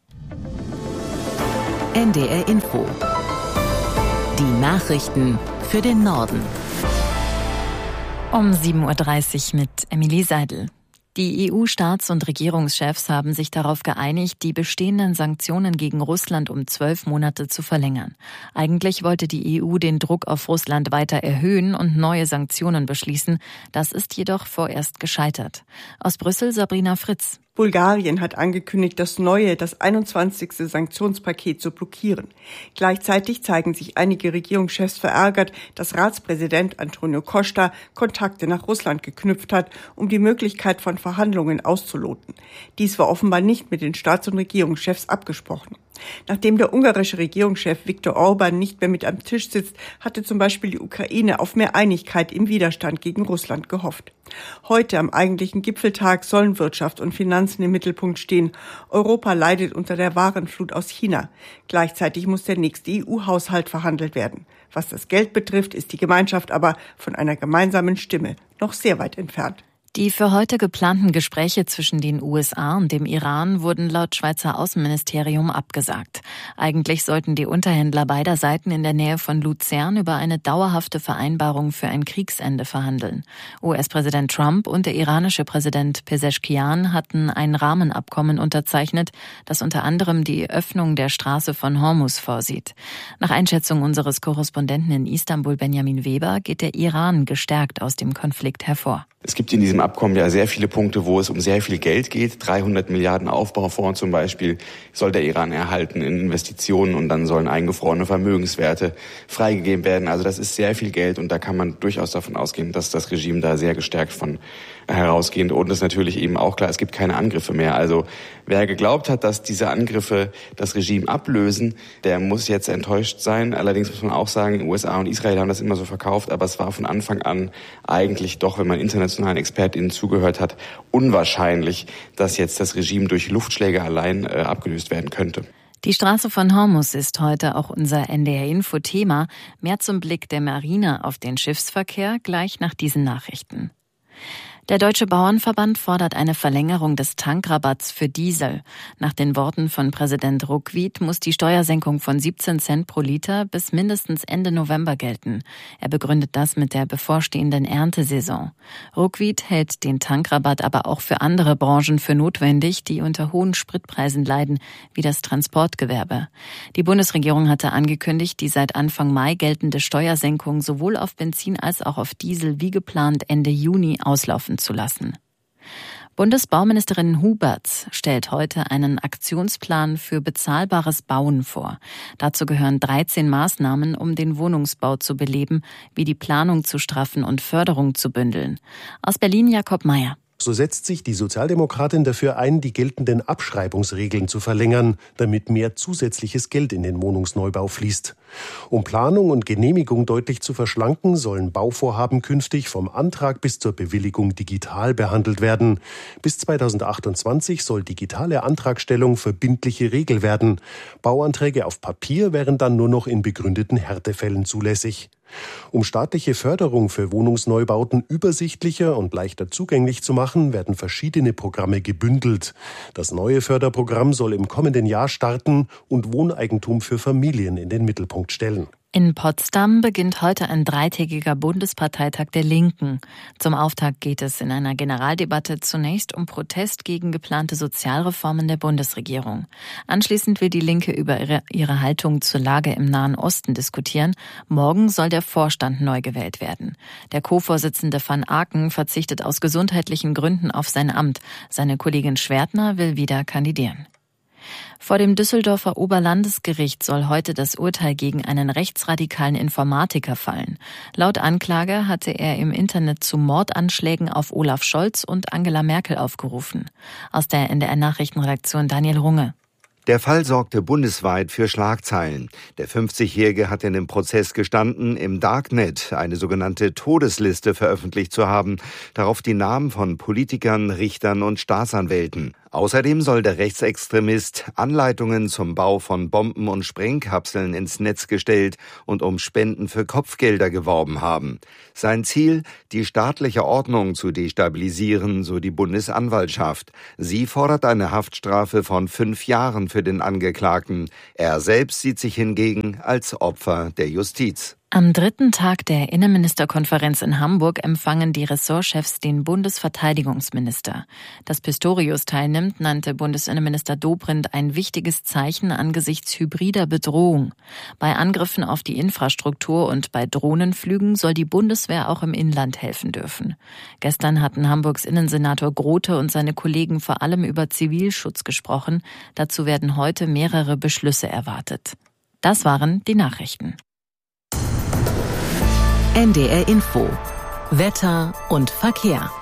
N D R-Info. Die Nachrichten für den Norden. Um sieben Uhr dreißig mit Emilie Seidel. Die E U-Staats- und Regierungschefs haben sich darauf geeinigt, die bestehenden Sanktionen gegen Russland um zwölf Monate zu verlängern. Eigentlich wollte die E U den Druck auf Russland weiter erhöhen und neue Sanktionen beschließen. Das ist jedoch vorerst gescheitert. Aus Brüssel Sabrina Fritz. Bulgarien hat angekündigt, das neue, das einundzwanzigste Sanktionspaket zu blockieren. Gleichzeitig zeigen sich einige Regierungschefs verärgert, dass Ratspräsident Antonio Costa Kontakte nach Russland geknüpft hat, um die Möglichkeit von Verhandlungen auszuloten. Dies war offenbar nicht mit den Staats- und Regierungschefs abgesprochen. Nachdem der ungarische Regierungschef Viktor Orban nicht mehr mit am Tisch sitzt, hatte zum Beispiel die Ukraine auf mehr Einigkeit im Widerstand gegen Russland gehofft. Heute am eigentlichen Gipfeltag sollen Wirtschaft und Finanzen im Mittelpunkt stehen. Europa leidet unter der Warenflut aus China. Gleichzeitig muss der nächste E U-Haushalt verhandelt werden. Was das Geld betrifft, ist die Gemeinschaft aber von einer gemeinsamen Stimme noch sehr weit entfernt. Die für heute geplanten Gespräche zwischen den U S A und dem Iran wurden laut Schweizer Außenministerium abgesagt. Eigentlich sollten die Unterhändler beider Seiten in der Nähe von Luzern über eine dauerhafte Vereinbarung für ein Kriegsende verhandeln. U S-Präsident Trump und der iranische Präsident Pezeshkian hatten ein Rahmenabkommen unterzeichnet, das unter anderem die Öffnung der Straße von Hormuz vorsieht. Nach Einschätzung unseres Korrespondenten in Istanbul, Benjamin Weber, geht der Iran gestärkt aus dem Konflikt hervor. Es gibt in diesem Abkommen ja sehr viele Punkte, wo es um sehr viel Geld geht. dreihundert Milliarden Aufbaufonds zum Beispiel soll der Iran erhalten in Investitionen und dann sollen eingefrorene Vermögenswerte freigegeben werden. Also das ist sehr viel Geld und da kann man durchaus davon ausgehen, dass das Regime da sehr gestärkt von herausgeht. Und es ist natürlich eben auch klar, es gibt keine Angriffe mehr. Also wer geglaubt hat, dass diese Angriffe das Regime ablösen, der muss jetzt enttäuscht sein. Allerdings muss man auch sagen, U S A und Israel haben das immer so verkauft, aber es war von Anfang an eigentlich doch, wenn man internationalen ExpertInnen zugehört hat, unwahrscheinlich, dass jetzt das Regime durch Luftschläge allein äh, abgelöst werden könnte. Die Straße von Hormuz ist heute auch unser N D R-Info-Thema. Mehr zum Blick der Marine auf den Schiffsverkehr gleich nach diesen Nachrichten. Der Deutsche Bauernverband fordert eine Verlängerung des Tankrabatts für Diesel. Nach den Worten von Präsident Ruckwied muss die Steuersenkung von siebzehn Cent pro Liter bis mindestens Ende November gelten. Er begründet das mit der bevorstehenden Erntesaison. Ruckwied hält den Tankrabatt aber auch für andere Branchen für notwendig, die unter hohen Spritpreisen leiden, wie das Transportgewerbe. Die Bundesregierung hatte angekündigt, die seit Anfang Mai geltende Steuersenkung sowohl auf Benzin als auch auf Diesel wie geplant Ende Juni auslaufen zu lassen. Bundesbauministerin Huberts stellt heute einen Aktionsplan für bezahlbares Bauen vor. Dazu gehören dreizehn Maßnahmen, um den Wohnungsbau zu beleben, wie die Planung zu straffen und Förderung zu bündeln. Aus Berlin Jakob Mayer. So setzt sich die Sozialdemokratin dafür ein, die geltenden Abschreibungsregeln zu verlängern, damit mehr zusätzliches Geld in den Wohnungsneubau fließt. Um Planung und Genehmigung deutlich zu verschlanken, sollen Bauvorhaben künftig vom Antrag bis zur Bewilligung digital behandelt werden. Bis zweitausendachtundzwanzig soll digitale Antragstellung verbindliche Regel werden. Bauanträge auf Papier wären dann nur noch in begründeten Härtefällen zulässig. Um staatliche Förderung für Wohnungsneubauten übersichtlicher und leichter zugänglich zu machen, werden verschiedene Programme gebündelt. Das neue Förderprogramm soll im kommenden Jahr starten und Wohneigentum für Familien in den Mittelpunkt stellen. In Potsdam beginnt heute ein dreitägiger Bundesparteitag der Linken. Zum Auftakt geht es in einer Generaldebatte zunächst um Protest gegen geplante Sozialreformen der Bundesregierung. Anschließend will die Linke über ihre, ihre Haltung zur Lage im Nahen Osten diskutieren. Morgen soll der Vorstand neu gewählt werden. Der Co-Vorsitzende van Aken verzichtet aus gesundheitlichen Gründen auf sein Amt. Seine Kollegin Schwertner will wieder kandidieren. Vor dem Düsseldorfer Oberlandesgericht soll heute das Urteil gegen einen rechtsradikalen Informatiker fallen. Laut Anklage hatte er im Internet zu Mordanschlägen auf Olaf Scholz und Angela Merkel aufgerufen. Aus der N D R-Nachrichtenredaktion Daniel Runge. Der Fall sorgte bundesweit für Schlagzeilen. Der fünfzigjährige hat in dem Prozess gestanden, im Darknet eine sogenannte Todesliste veröffentlicht zu haben, darauf die Namen von Politikern, Richtern und Staatsanwälten. Außerdem soll der Rechtsextremist Anleitungen zum Bau von Bomben und Sprengkapseln ins Netz gestellt und um Spenden für Kopfgelder geworben haben. Sein Ziel, die staatliche Ordnung zu destabilisieren, so die Bundesanwaltschaft. Sie fordert eine Haftstrafe von fünf Jahren für den Angeklagten. Er selbst sieht sich hingegen als Opfer der Justiz. Am dritten Tag der Innenministerkonferenz in Hamburg empfangen die Ressortchefs den Bundesverteidigungsminister. Dass Pistorius teilnimmt, nannte Bundesinnenminister Dobrindt ein wichtiges Zeichen angesichts hybrider Bedrohung. Bei Angriffen auf die Infrastruktur und bei Drohnenflügen soll die Bundeswehr auch im Inland helfen dürfen. Gestern hatten Hamburgs Innensenator Grote und seine Kollegen vor allem über Zivilschutz gesprochen. Dazu werden heute mehrere Beschlüsse erwartet. Das waren die Nachrichten. N D R Info. Wetter und Verkehr.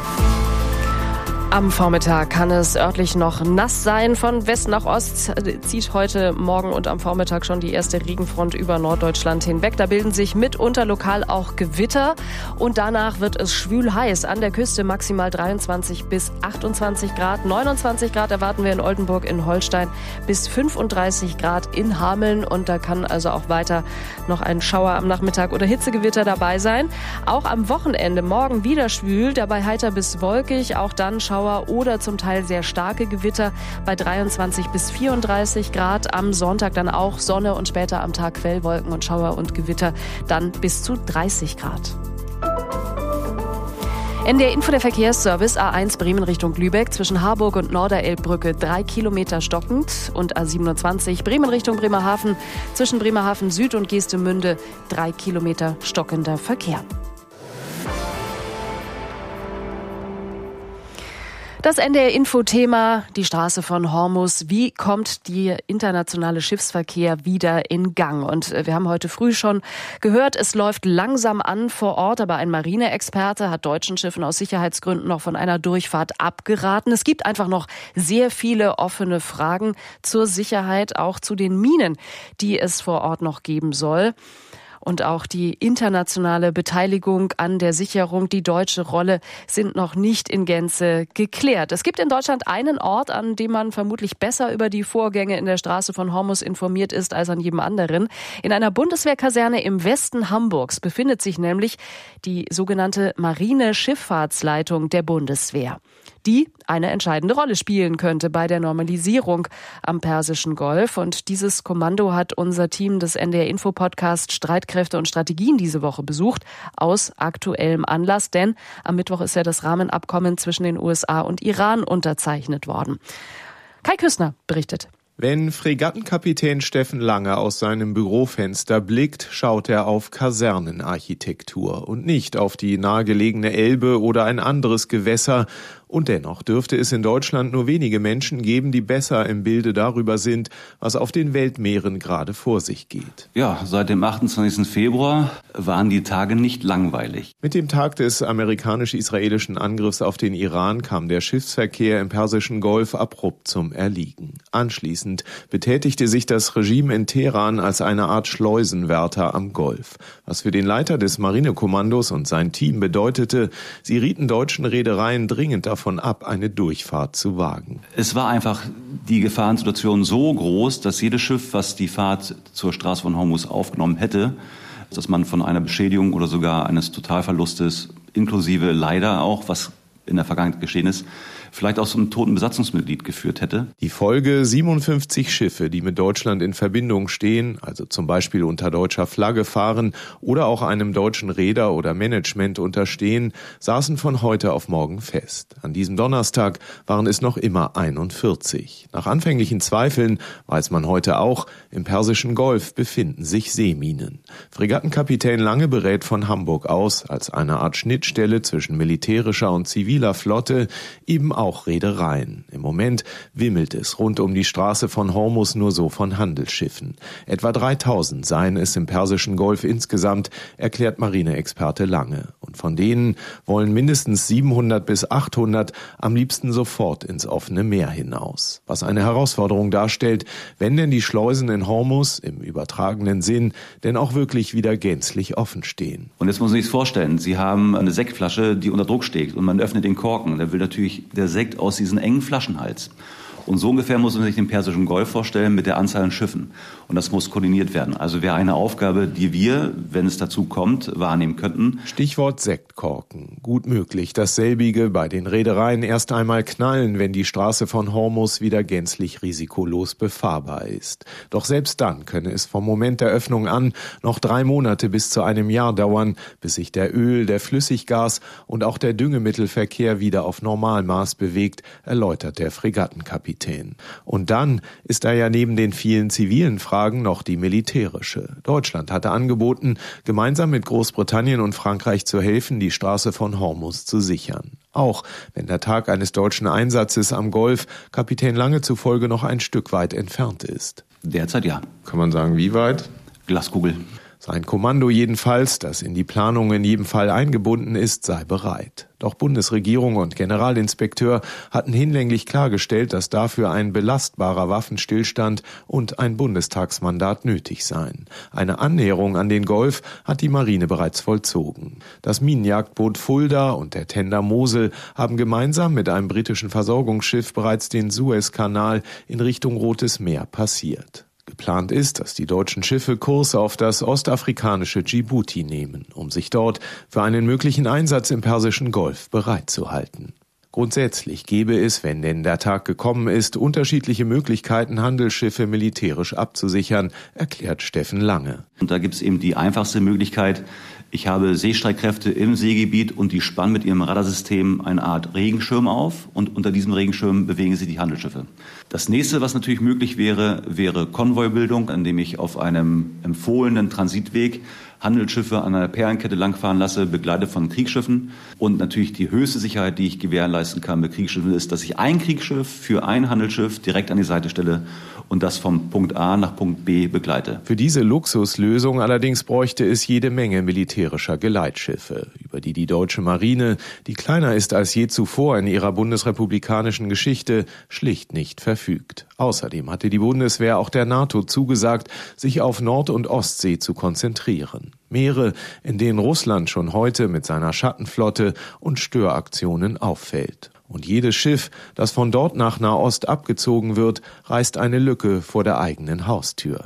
Am Vormittag kann es örtlich noch nass sein. Von West nach Ost zieht heute Morgen und am Vormittag schon die erste Regenfront über Norddeutschland hinweg. Da bilden sich mitunter lokal auch Gewitter. Und danach wird es schwül heiß. An der Küste maximal dreiundzwanzig bis achtundzwanzig Grad. neunundzwanzig Grad erwarten wir in Oldenburg, in Holstein, bis fünfunddreißig Grad in Hameln. Und da kann also auch weiter noch ein Schauer am Nachmittag oder Hitzegewitter dabei sein. Auch am Wochenende morgen wieder schwül, dabei heiter bis wolkig. Auch dann Schauer oder zum Teil sehr starke Gewitter bei dreiundzwanzig bis vierunddreißig Grad. Am Sonntag dann auch Sonne und später am Tag Quellwolken und Schauer und Gewitter dann bis zu dreißig Grad. N D R Info, der Verkehrsservice. A eins Bremen Richtung Lübeck zwischen Harburg und Norderelbbrücke drei Kilometer stockend und A siebenundzwanzig Bremen Richtung Bremerhaven zwischen Bremerhaven Süd und Geestemünde drei Kilometer stockender Verkehr. Das N D R-Info-Thema, die Straße von Hormuz. Wie kommt der internationale Schiffsverkehr wieder in Gang? Und wir haben heute früh schon gehört, es läuft langsam an vor Ort, aber ein Marineexperte hat deutschen Schiffen aus Sicherheitsgründen noch von einer Durchfahrt abgeraten. Es gibt einfach noch sehr viele offene Fragen zur Sicherheit, auch zu den Minen, die es vor Ort noch geben soll. Und auch die internationale Beteiligung an der Sicherung, die deutsche Rolle sind noch nicht in Gänze geklärt. Es gibt in Deutschland einen Ort, an dem man vermutlich besser über die Vorgänge in der Straße von Hormuz informiert ist als an jedem anderen. In einer Bundeswehrkaserne im Westen Hamburgs befindet sich nämlich die sogenannte Marineschifffahrtsleitung der Bundeswehr, die eine entscheidende Rolle spielen könnte bei der Normalisierung am Persischen Golf. Und dieses Kommando hat unser Team des N D R-Info-Podcast Streitkräfte und Strategien diese Woche besucht, aus aktuellem Anlass, denn am Mittwoch ist ja das Rahmenabkommen zwischen den U S A und Iran unterzeichnet worden. Kai Küssner berichtet. Wenn Fregattenkapitän Steffen Lange aus seinem Bürofenster blickt, schaut er auf Kasernenarchitektur und nicht auf die nahegelegene Elbe oder ein anderes Gewässer. Und dennoch dürfte es in Deutschland nur wenige Menschen geben, die besser im Bilde darüber sind, was auf den Weltmeeren gerade vor sich geht. Ja, seit dem achtundzwanzigsten Februar waren die Tage nicht langweilig. Mit dem Tag des amerikanisch-israelischen Angriffs auf den Iran kam der Schiffsverkehr im Persischen Golf abrupt zum Erliegen. Anschließend betätigte sich das Regime in Teheran als eine Art Schleusenwärter am Golf. Was für den Leiter des Marinekommandos und sein Team bedeutete, sie rieten deutschen Reedereien dringend davon davon ab, eine Durchfahrt zu wagen. Es war einfach die Gefahrensituation so groß, dass jedes Schiff, was die Fahrt zur Straße von Hormuz aufgenommen hätte, dass man von einer Beschädigung oder sogar eines Totalverlustes, inklusive leider auch, was in der Vergangenheit geschehen ist, vielleicht auch so einem toten Besatzungsmitglied geführt hätte. Die Folge: siebenundfünfzig Schiffe, die mit Deutschland in Verbindung stehen, also zum Beispiel unter deutscher Flagge fahren oder auch einem deutschen Reeder oder Management unterstehen, saßen von heute auf morgen fest. An diesem Donnerstag waren es noch immer einundvierzig. Nach anfänglichen Zweifeln weiß man heute auch, im Persischen Golf befinden sich Seeminen. Fregattenkapitän Lange berät von Hamburg aus, als eine Art Schnittstelle zwischen militärischer und ziviler Flotte, eben auch Reedereien. Im Moment wimmelt es rund um die Straße von Hormuz nur so von Handelsschiffen. Etwa dreitausend seien es im Persischen Golf insgesamt, erklärt Marineexperte Lange. Und von denen wollen mindestens siebenhundert bis achthundert am liebsten sofort ins offene Meer hinaus. Was eine Herausforderung darstellt, wenn denn die Schleusen in Hormuz im übertragenen Sinn denn auch wirklich wieder gänzlich offen stehen. Und jetzt muss man sich vorstellen, Sie haben eine Sektflasche, die unter Druck steht und man öffnet den Korken. Da will natürlich der Sekt aus diesem engen Flaschenhals. Und so ungefähr muss man sich den Persischen Golf vorstellen mit der Anzahl an Schiffen. Und das muss koordiniert werden. Also wäre eine Aufgabe, die wir, wenn es dazu kommt, wahrnehmen könnten. Stichwort Sektkorken. Gut möglich, dass selbige bei den Reedereien erst einmal knallen, wenn die Straße von Hormuz wieder gänzlich risikolos befahrbar ist. Doch selbst dann könne es vom Moment der Öffnung an noch drei Monate bis zu einem Jahr dauern, bis sich der Öl-, der Flüssiggas- und auch der Düngemittelverkehr wieder auf Normalmaß bewegt, erläutert der Fregattenkapitän. Und dann ist da ja neben den vielen zivilen Fragen noch die militärische. Deutschland hatte angeboten, gemeinsam mit Großbritannien und Frankreich zu helfen, die Straße von Hormuz zu sichern. Auch wenn der Tag eines deutschen Einsatzes am Golf Kapitän Lange zufolge noch ein Stück weit entfernt ist. Derzeit ja. Kann man sagen, wie weit? Glaskugel. Sein Kommando jedenfalls, das in die Planung in jedem Fall eingebunden ist, sei bereit. Doch Bundesregierung und Generalinspekteur hatten hinlänglich klargestellt, dass dafür ein belastbarer Waffenstillstand und ein Bundestagsmandat nötig seien. Eine Annäherung an den Golf hat die Marine bereits vollzogen. Das Minenjagdboot Fulda und der Tender Mosel haben gemeinsam mit einem britischen Versorgungsschiff bereits den Suezkanal in Richtung Rotes Meer passiert. Geplant ist, dass die deutschen Schiffe Kurs auf das ostafrikanische Djibouti nehmen, um sich dort für einen möglichen Einsatz im Persischen Golf bereit zu halten. Grundsätzlich gäbe es, wenn denn der Tag gekommen ist, unterschiedliche Möglichkeiten, Handelsschiffe militärisch abzusichern, erklärt Steffen Lange. Und da gibt es eben die einfachste Möglichkeit. Ich habe Seestreitkräfte im Seegebiet und die spannen mit ihrem Radarsystem eine Art Regenschirm auf und unter diesem Regenschirm bewegen sich die Handelsschiffe. Das nächste, was natürlich möglich wäre, wäre Konvoibildung, indem ich auf einem empfohlenen Transitweg Handelsschiffe an einer Perlenkette langfahren lasse, begleitet von Kriegsschiffen. Und natürlich die höchste Sicherheit, die ich gewährleisten kann mit Kriegsschiffen, ist, dass ich ein Kriegsschiff für ein Handelsschiff direkt an die Seite stelle und das vom Punkt A nach Punkt B begleite. Für diese Luxuslösung allerdings bräuchte es jede Menge militärischer Geleitschiffe, über die die deutsche Marine, die kleiner ist als je zuvor in ihrer bundesrepublikanischen Geschichte, schlicht nicht verfügt. Außerdem hatte die Bundeswehr auch der NATO zugesagt, sich auf Nord- und Ostsee zu konzentrieren. Meere, in denen Russland schon heute mit seiner Schattenflotte und Störaktionen auffällt. Und jedes Schiff, das von dort nach Nahost abgezogen wird, reißt eine Lücke vor der eigenen Haustür.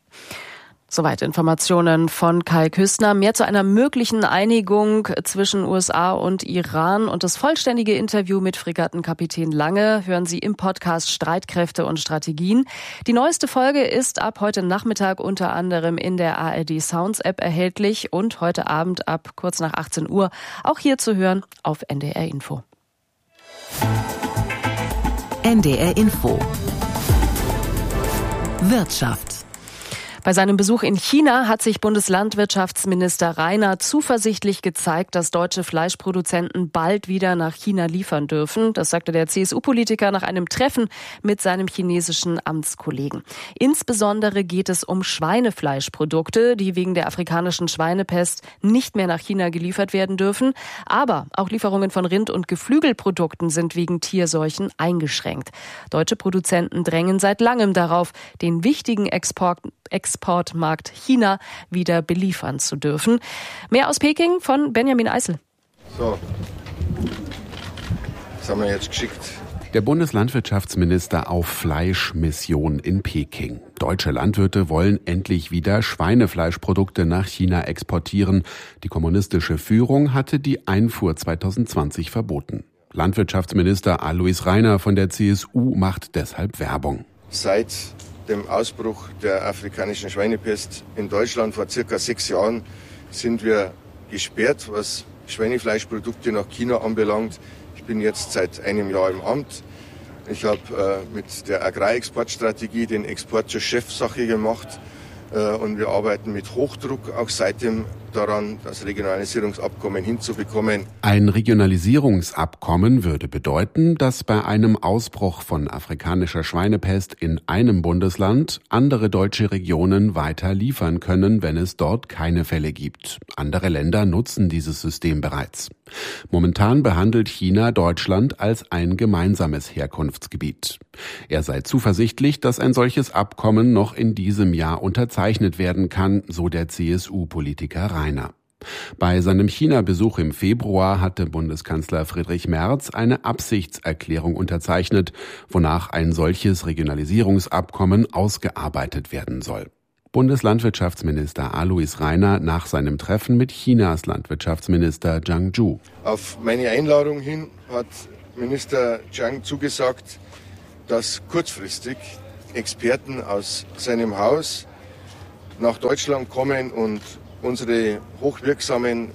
Soweit Informationen von Kai Küstner. Mehr zu einer möglichen Einigung zwischen U S A und Iran und das vollständige Interview mit Fregattenkapitän Lange hören Sie im Podcast Streitkräfte und Strategien. Die neueste Folge ist ab heute Nachmittag unter anderem in der A R D Sounds App erhältlich und heute Abend ab kurz nach achtzehn Uhr auch hier zu hören auf N D R Info. N D R Info. Wirtschaft. Bei seinem Besuch in China hat sich Bundeslandwirtschaftsminister Rainer zuversichtlich gezeigt, dass deutsche Fleischproduzenten bald wieder nach China liefern dürfen. Das sagte der C S U-Politiker nach einem Treffen mit seinem chinesischen Amtskollegen. Insbesondere geht es um Schweinefleischprodukte, die wegen der afrikanischen Schweinepest nicht mehr nach China geliefert werden dürfen. Aber auch Lieferungen von Rind- und Geflügelprodukten sind wegen Tierseuchen eingeschränkt. Deutsche Produzenten drängen seit langem darauf, den wichtigen Export Exportmarkt China wieder beliefern zu dürfen. Mehr aus Peking von Benjamin Eisel. So, das haben wir jetzt geschickt. Der Bundeslandwirtschaftsminister auf Fleischmission in Peking. Deutsche Landwirte wollen endlich wieder Schweinefleischprodukte nach China exportieren. Die kommunistische Führung hatte die Einfuhr zwanzig zwanzig verboten. Landwirtschaftsminister Alois Rainer von der C S U macht deshalb Werbung. Seit dem Ausbruch der afrikanischen Schweinepest in Deutschland vor circa sechs Jahren sind wir gesperrt, was Schweinefleischprodukte nach China anbelangt. Ich bin jetzt seit einem Jahr im Amt. Ich habe äh, mit der Agrarexportstrategie den Export zur Chefsache gemacht. Und wir arbeiten mit Hochdruck auch seitdem daran, das Regionalisierungsabkommen hinzubekommen. Ein Regionalisierungsabkommen würde bedeuten, dass bei einem Ausbruch von afrikanischer Schweinepest in einem Bundesland andere deutsche Regionen weiter liefern können, wenn es dort keine Fälle gibt. Andere Länder nutzen dieses System bereits. Momentan behandelt China Deutschland als ein gemeinsames Herkunftsgebiet. Er sei zuversichtlich, dass ein solches Abkommen noch in diesem Jahr unterzeichnet werden kann, so der C S U-Politiker Rainer. Bei seinem China-Besuch im Februar hatte Bundeskanzler Friedrich Merz eine Absichtserklärung unterzeichnet, wonach ein solches Regionalisierungsabkommen ausgearbeitet werden soll. Bundeslandwirtschaftsminister Alois Rainer nach seinem Treffen mit Chinas Landwirtschaftsminister Zhang Zhu. Auf meine Einladung hin hat Minister Zhang zugesagt, dass kurzfristig Experten aus seinem Haus nach Deutschland kommen und unsere hochwirksamen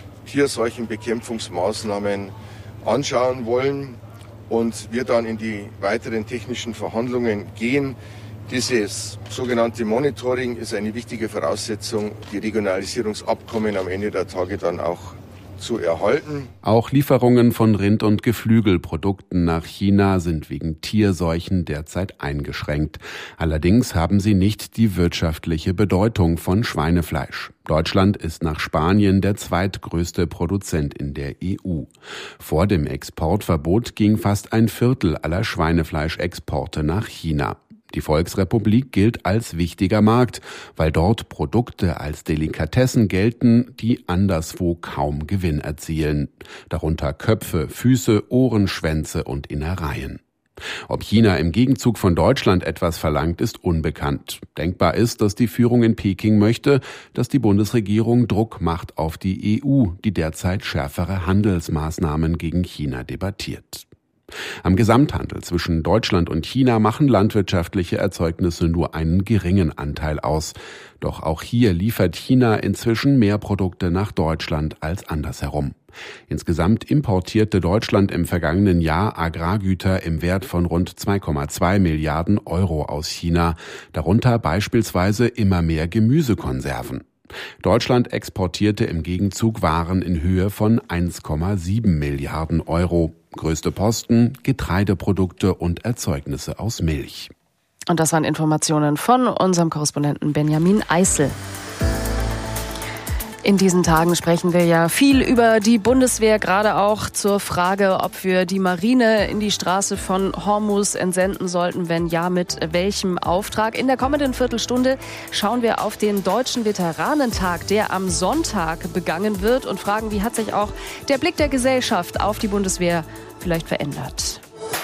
Tierseuchenbekämpfungsmaßnahmen anschauen wollen und wir dann in die weiteren technischen Verhandlungen gehen. Dieses sogenannte Monitoring ist eine wichtige Voraussetzung, die Regionalisierungsabkommen am Ende der Tage dann auch zu erhalten. Auch Lieferungen von Rind- und Geflügelprodukten nach China sind wegen Tierseuchen derzeit eingeschränkt. Allerdings haben sie nicht die wirtschaftliche Bedeutung von Schweinefleisch. Deutschland ist nach Spanien der zweitgrößte Produzent in der E U. Vor dem Exportverbot ging fast ein Viertel aller Schweinefleischexporte nach China. Die Volksrepublik gilt als wichtiger Markt, weil dort Produkte als Delikatessen gelten, die anderswo kaum Gewinn erzielen. Darunter Köpfe, Füße, Ohren, Schwänze und Innereien. Ob China im Gegenzug von Deutschland etwas verlangt, ist unbekannt. Denkbar ist, dass die Führung in Peking möchte, dass die Bundesregierung Druck macht auf die E U, die derzeit schärfere Handelsmaßnahmen gegen China debattiert. Am Gesamthandel zwischen Deutschland und China machen landwirtschaftliche Erzeugnisse nur einen geringen Anteil aus. Doch auch hier liefert China inzwischen mehr Produkte nach Deutschland als andersherum. Insgesamt importierte Deutschland im vergangenen Jahr Agrargüter im Wert von rund zwei Komma zwei Milliarden Euro aus China, darunter beispielsweise immer mehr Gemüsekonserven. Deutschland exportierte im Gegenzug Waren in Höhe von eins Komma sieben Milliarden Euro. Größte Posten Getreideprodukte und Erzeugnisse aus Milch. Und das waren Informationen von unserem Korrespondenten Benjamin Eisel. In diesen Tagen sprechen wir ja viel über die Bundeswehr, gerade auch zur Frage, ob wir die Marine in die Straße von Hormuz entsenden sollten, wenn ja, mit welchem Auftrag. In der kommenden Viertelstunde schauen wir auf den Deutschen Veteranentag, der am Sonntag begangen wird, und fragen, wie hat sich auch der Blick der Gesellschaft auf die Bundeswehr vielleicht verändert.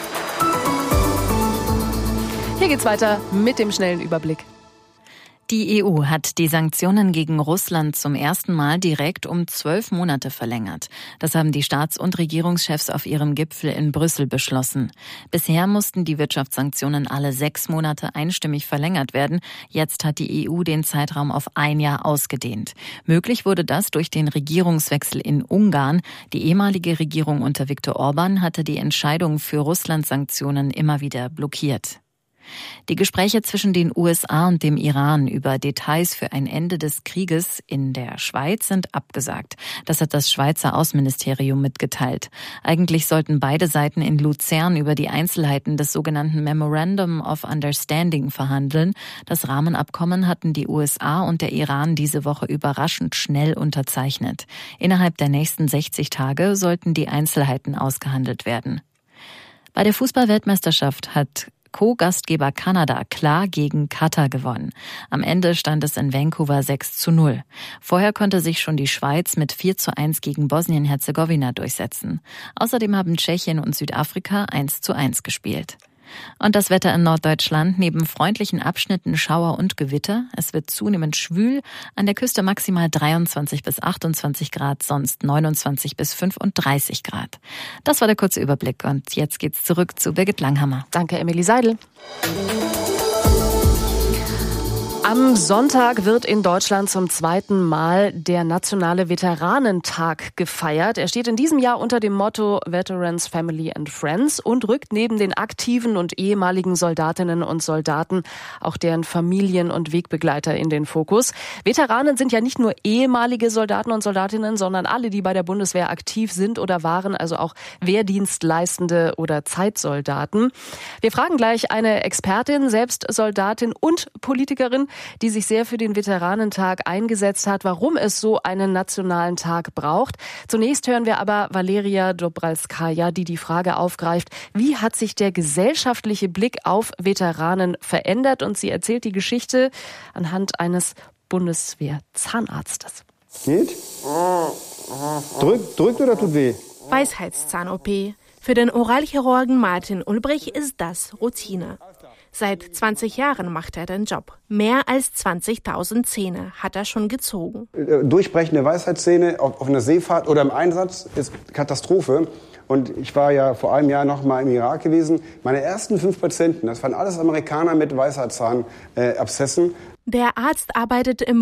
Hier geht's weiter mit dem schnellen Überblick. Die E U hat die Sanktionen gegen Russland zum ersten Mal direkt um zwölf Monate verlängert. Das haben die Staats- und Regierungschefs auf ihrem Gipfel in Brüssel beschlossen. Bisher mussten die Wirtschaftssanktionen alle sechs Monate einstimmig verlängert werden. Jetzt hat die E U den Zeitraum auf ein Jahr ausgedehnt. Möglich wurde das durch den Regierungswechsel in Ungarn. Die ehemalige Regierung unter Viktor Orban hatte die Entscheidung für Russland-Sanktionen immer wieder blockiert. Die Gespräche zwischen den U S A und dem Iran über Details für ein Ende des Krieges in der Schweiz sind abgesagt. Das hat das Schweizer Außenministerium mitgeteilt. Eigentlich sollten beide Seiten in Luzern über die Einzelheiten des sogenannten Memorandum of Understanding verhandeln. Das Rahmenabkommen hatten die U S A und der Iran diese Woche überraschend schnell unterzeichnet. Innerhalb der nächsten sechzig Tage sollten die Einzelheiten ausgehandelt werden. Bei der Fußball-Weltmeisterschaft hat Co-Gastgeber Kanada klar gegen Katar gewonnen. Am Ende stand es in Vancouver sechs zu null. Vorher konnte sich schon die Schweiz mit vier zu eins gegen Bosnien-Herzegowina durchsetzen. Außerdem haben Tschechien und Südafrika eins zu eins gespielt. Und das Wetter in Norddeutschland, neben freundlichen Abschnitten Schauer und Gewitter. Es wird zunehmend schwül, an der Küste maximal dreiundzwanzig bis achtundzwanzig Grad, sonst neunundzwanzig bis fünfunddreißig Grad. Das war der kurze Überblick und jetzt geht's zurück zu Birgit Langhammer. Danke, Emilie Seidel. Am Sonntag wird in Deutschland zum zweiten Mal der Nationale Veteranentag gefeiert. Er steht in diesem Jahr unter dem Motto Veterans, Family and Friends und rückt neben den aktiven und ehemaligen Soldatinnen und Soldaten auch deren Familien und Wegbegleiter in den Fokus. Veteranen sind ja nicht nur ehemalige Soldaten und Soldatinnen, sondern alle, die bei der Bundeswehr aktiv sind oder waren, also auch Wehrdienstleistende oder Zeitsoldaten. Wir fragen gleich eine Expertin, selbst Soldatin und Politikerin, die sich sehr für den Veteranentag eingesetzt hat, warum es so einen nationalen Tag braucht. Zunächst hören wir aber Valeria Dobralskaja, die die Frage aufgreift, wie hat sich der gesellschaftliche Blick auf Veteranen verändert? Und sie erzählt die Geschichte anhand eines Bundeswehr-Zahnarztes. Geht? Drückt, drückt oder tut weh? Weisheitszahn-O P. Für den Oralchirurgen Martin Ulbrich ist das Routine. Seit zwanzig Jahren macht er den Job. Mehr als zwanzigtausend Zähne hat er schon gezogen. Durchbrechende Weisheitszähne auf, auf einer Seefahrt oder im Einsatz ist Katastrophe. Und ich war ja vor einem Jahr noch mal im Irak gewesen. Meine ersten fünf Patienten, das waren alles Amerikaner mit Weisheitszahnabszessen. Der Arzt arbeitet im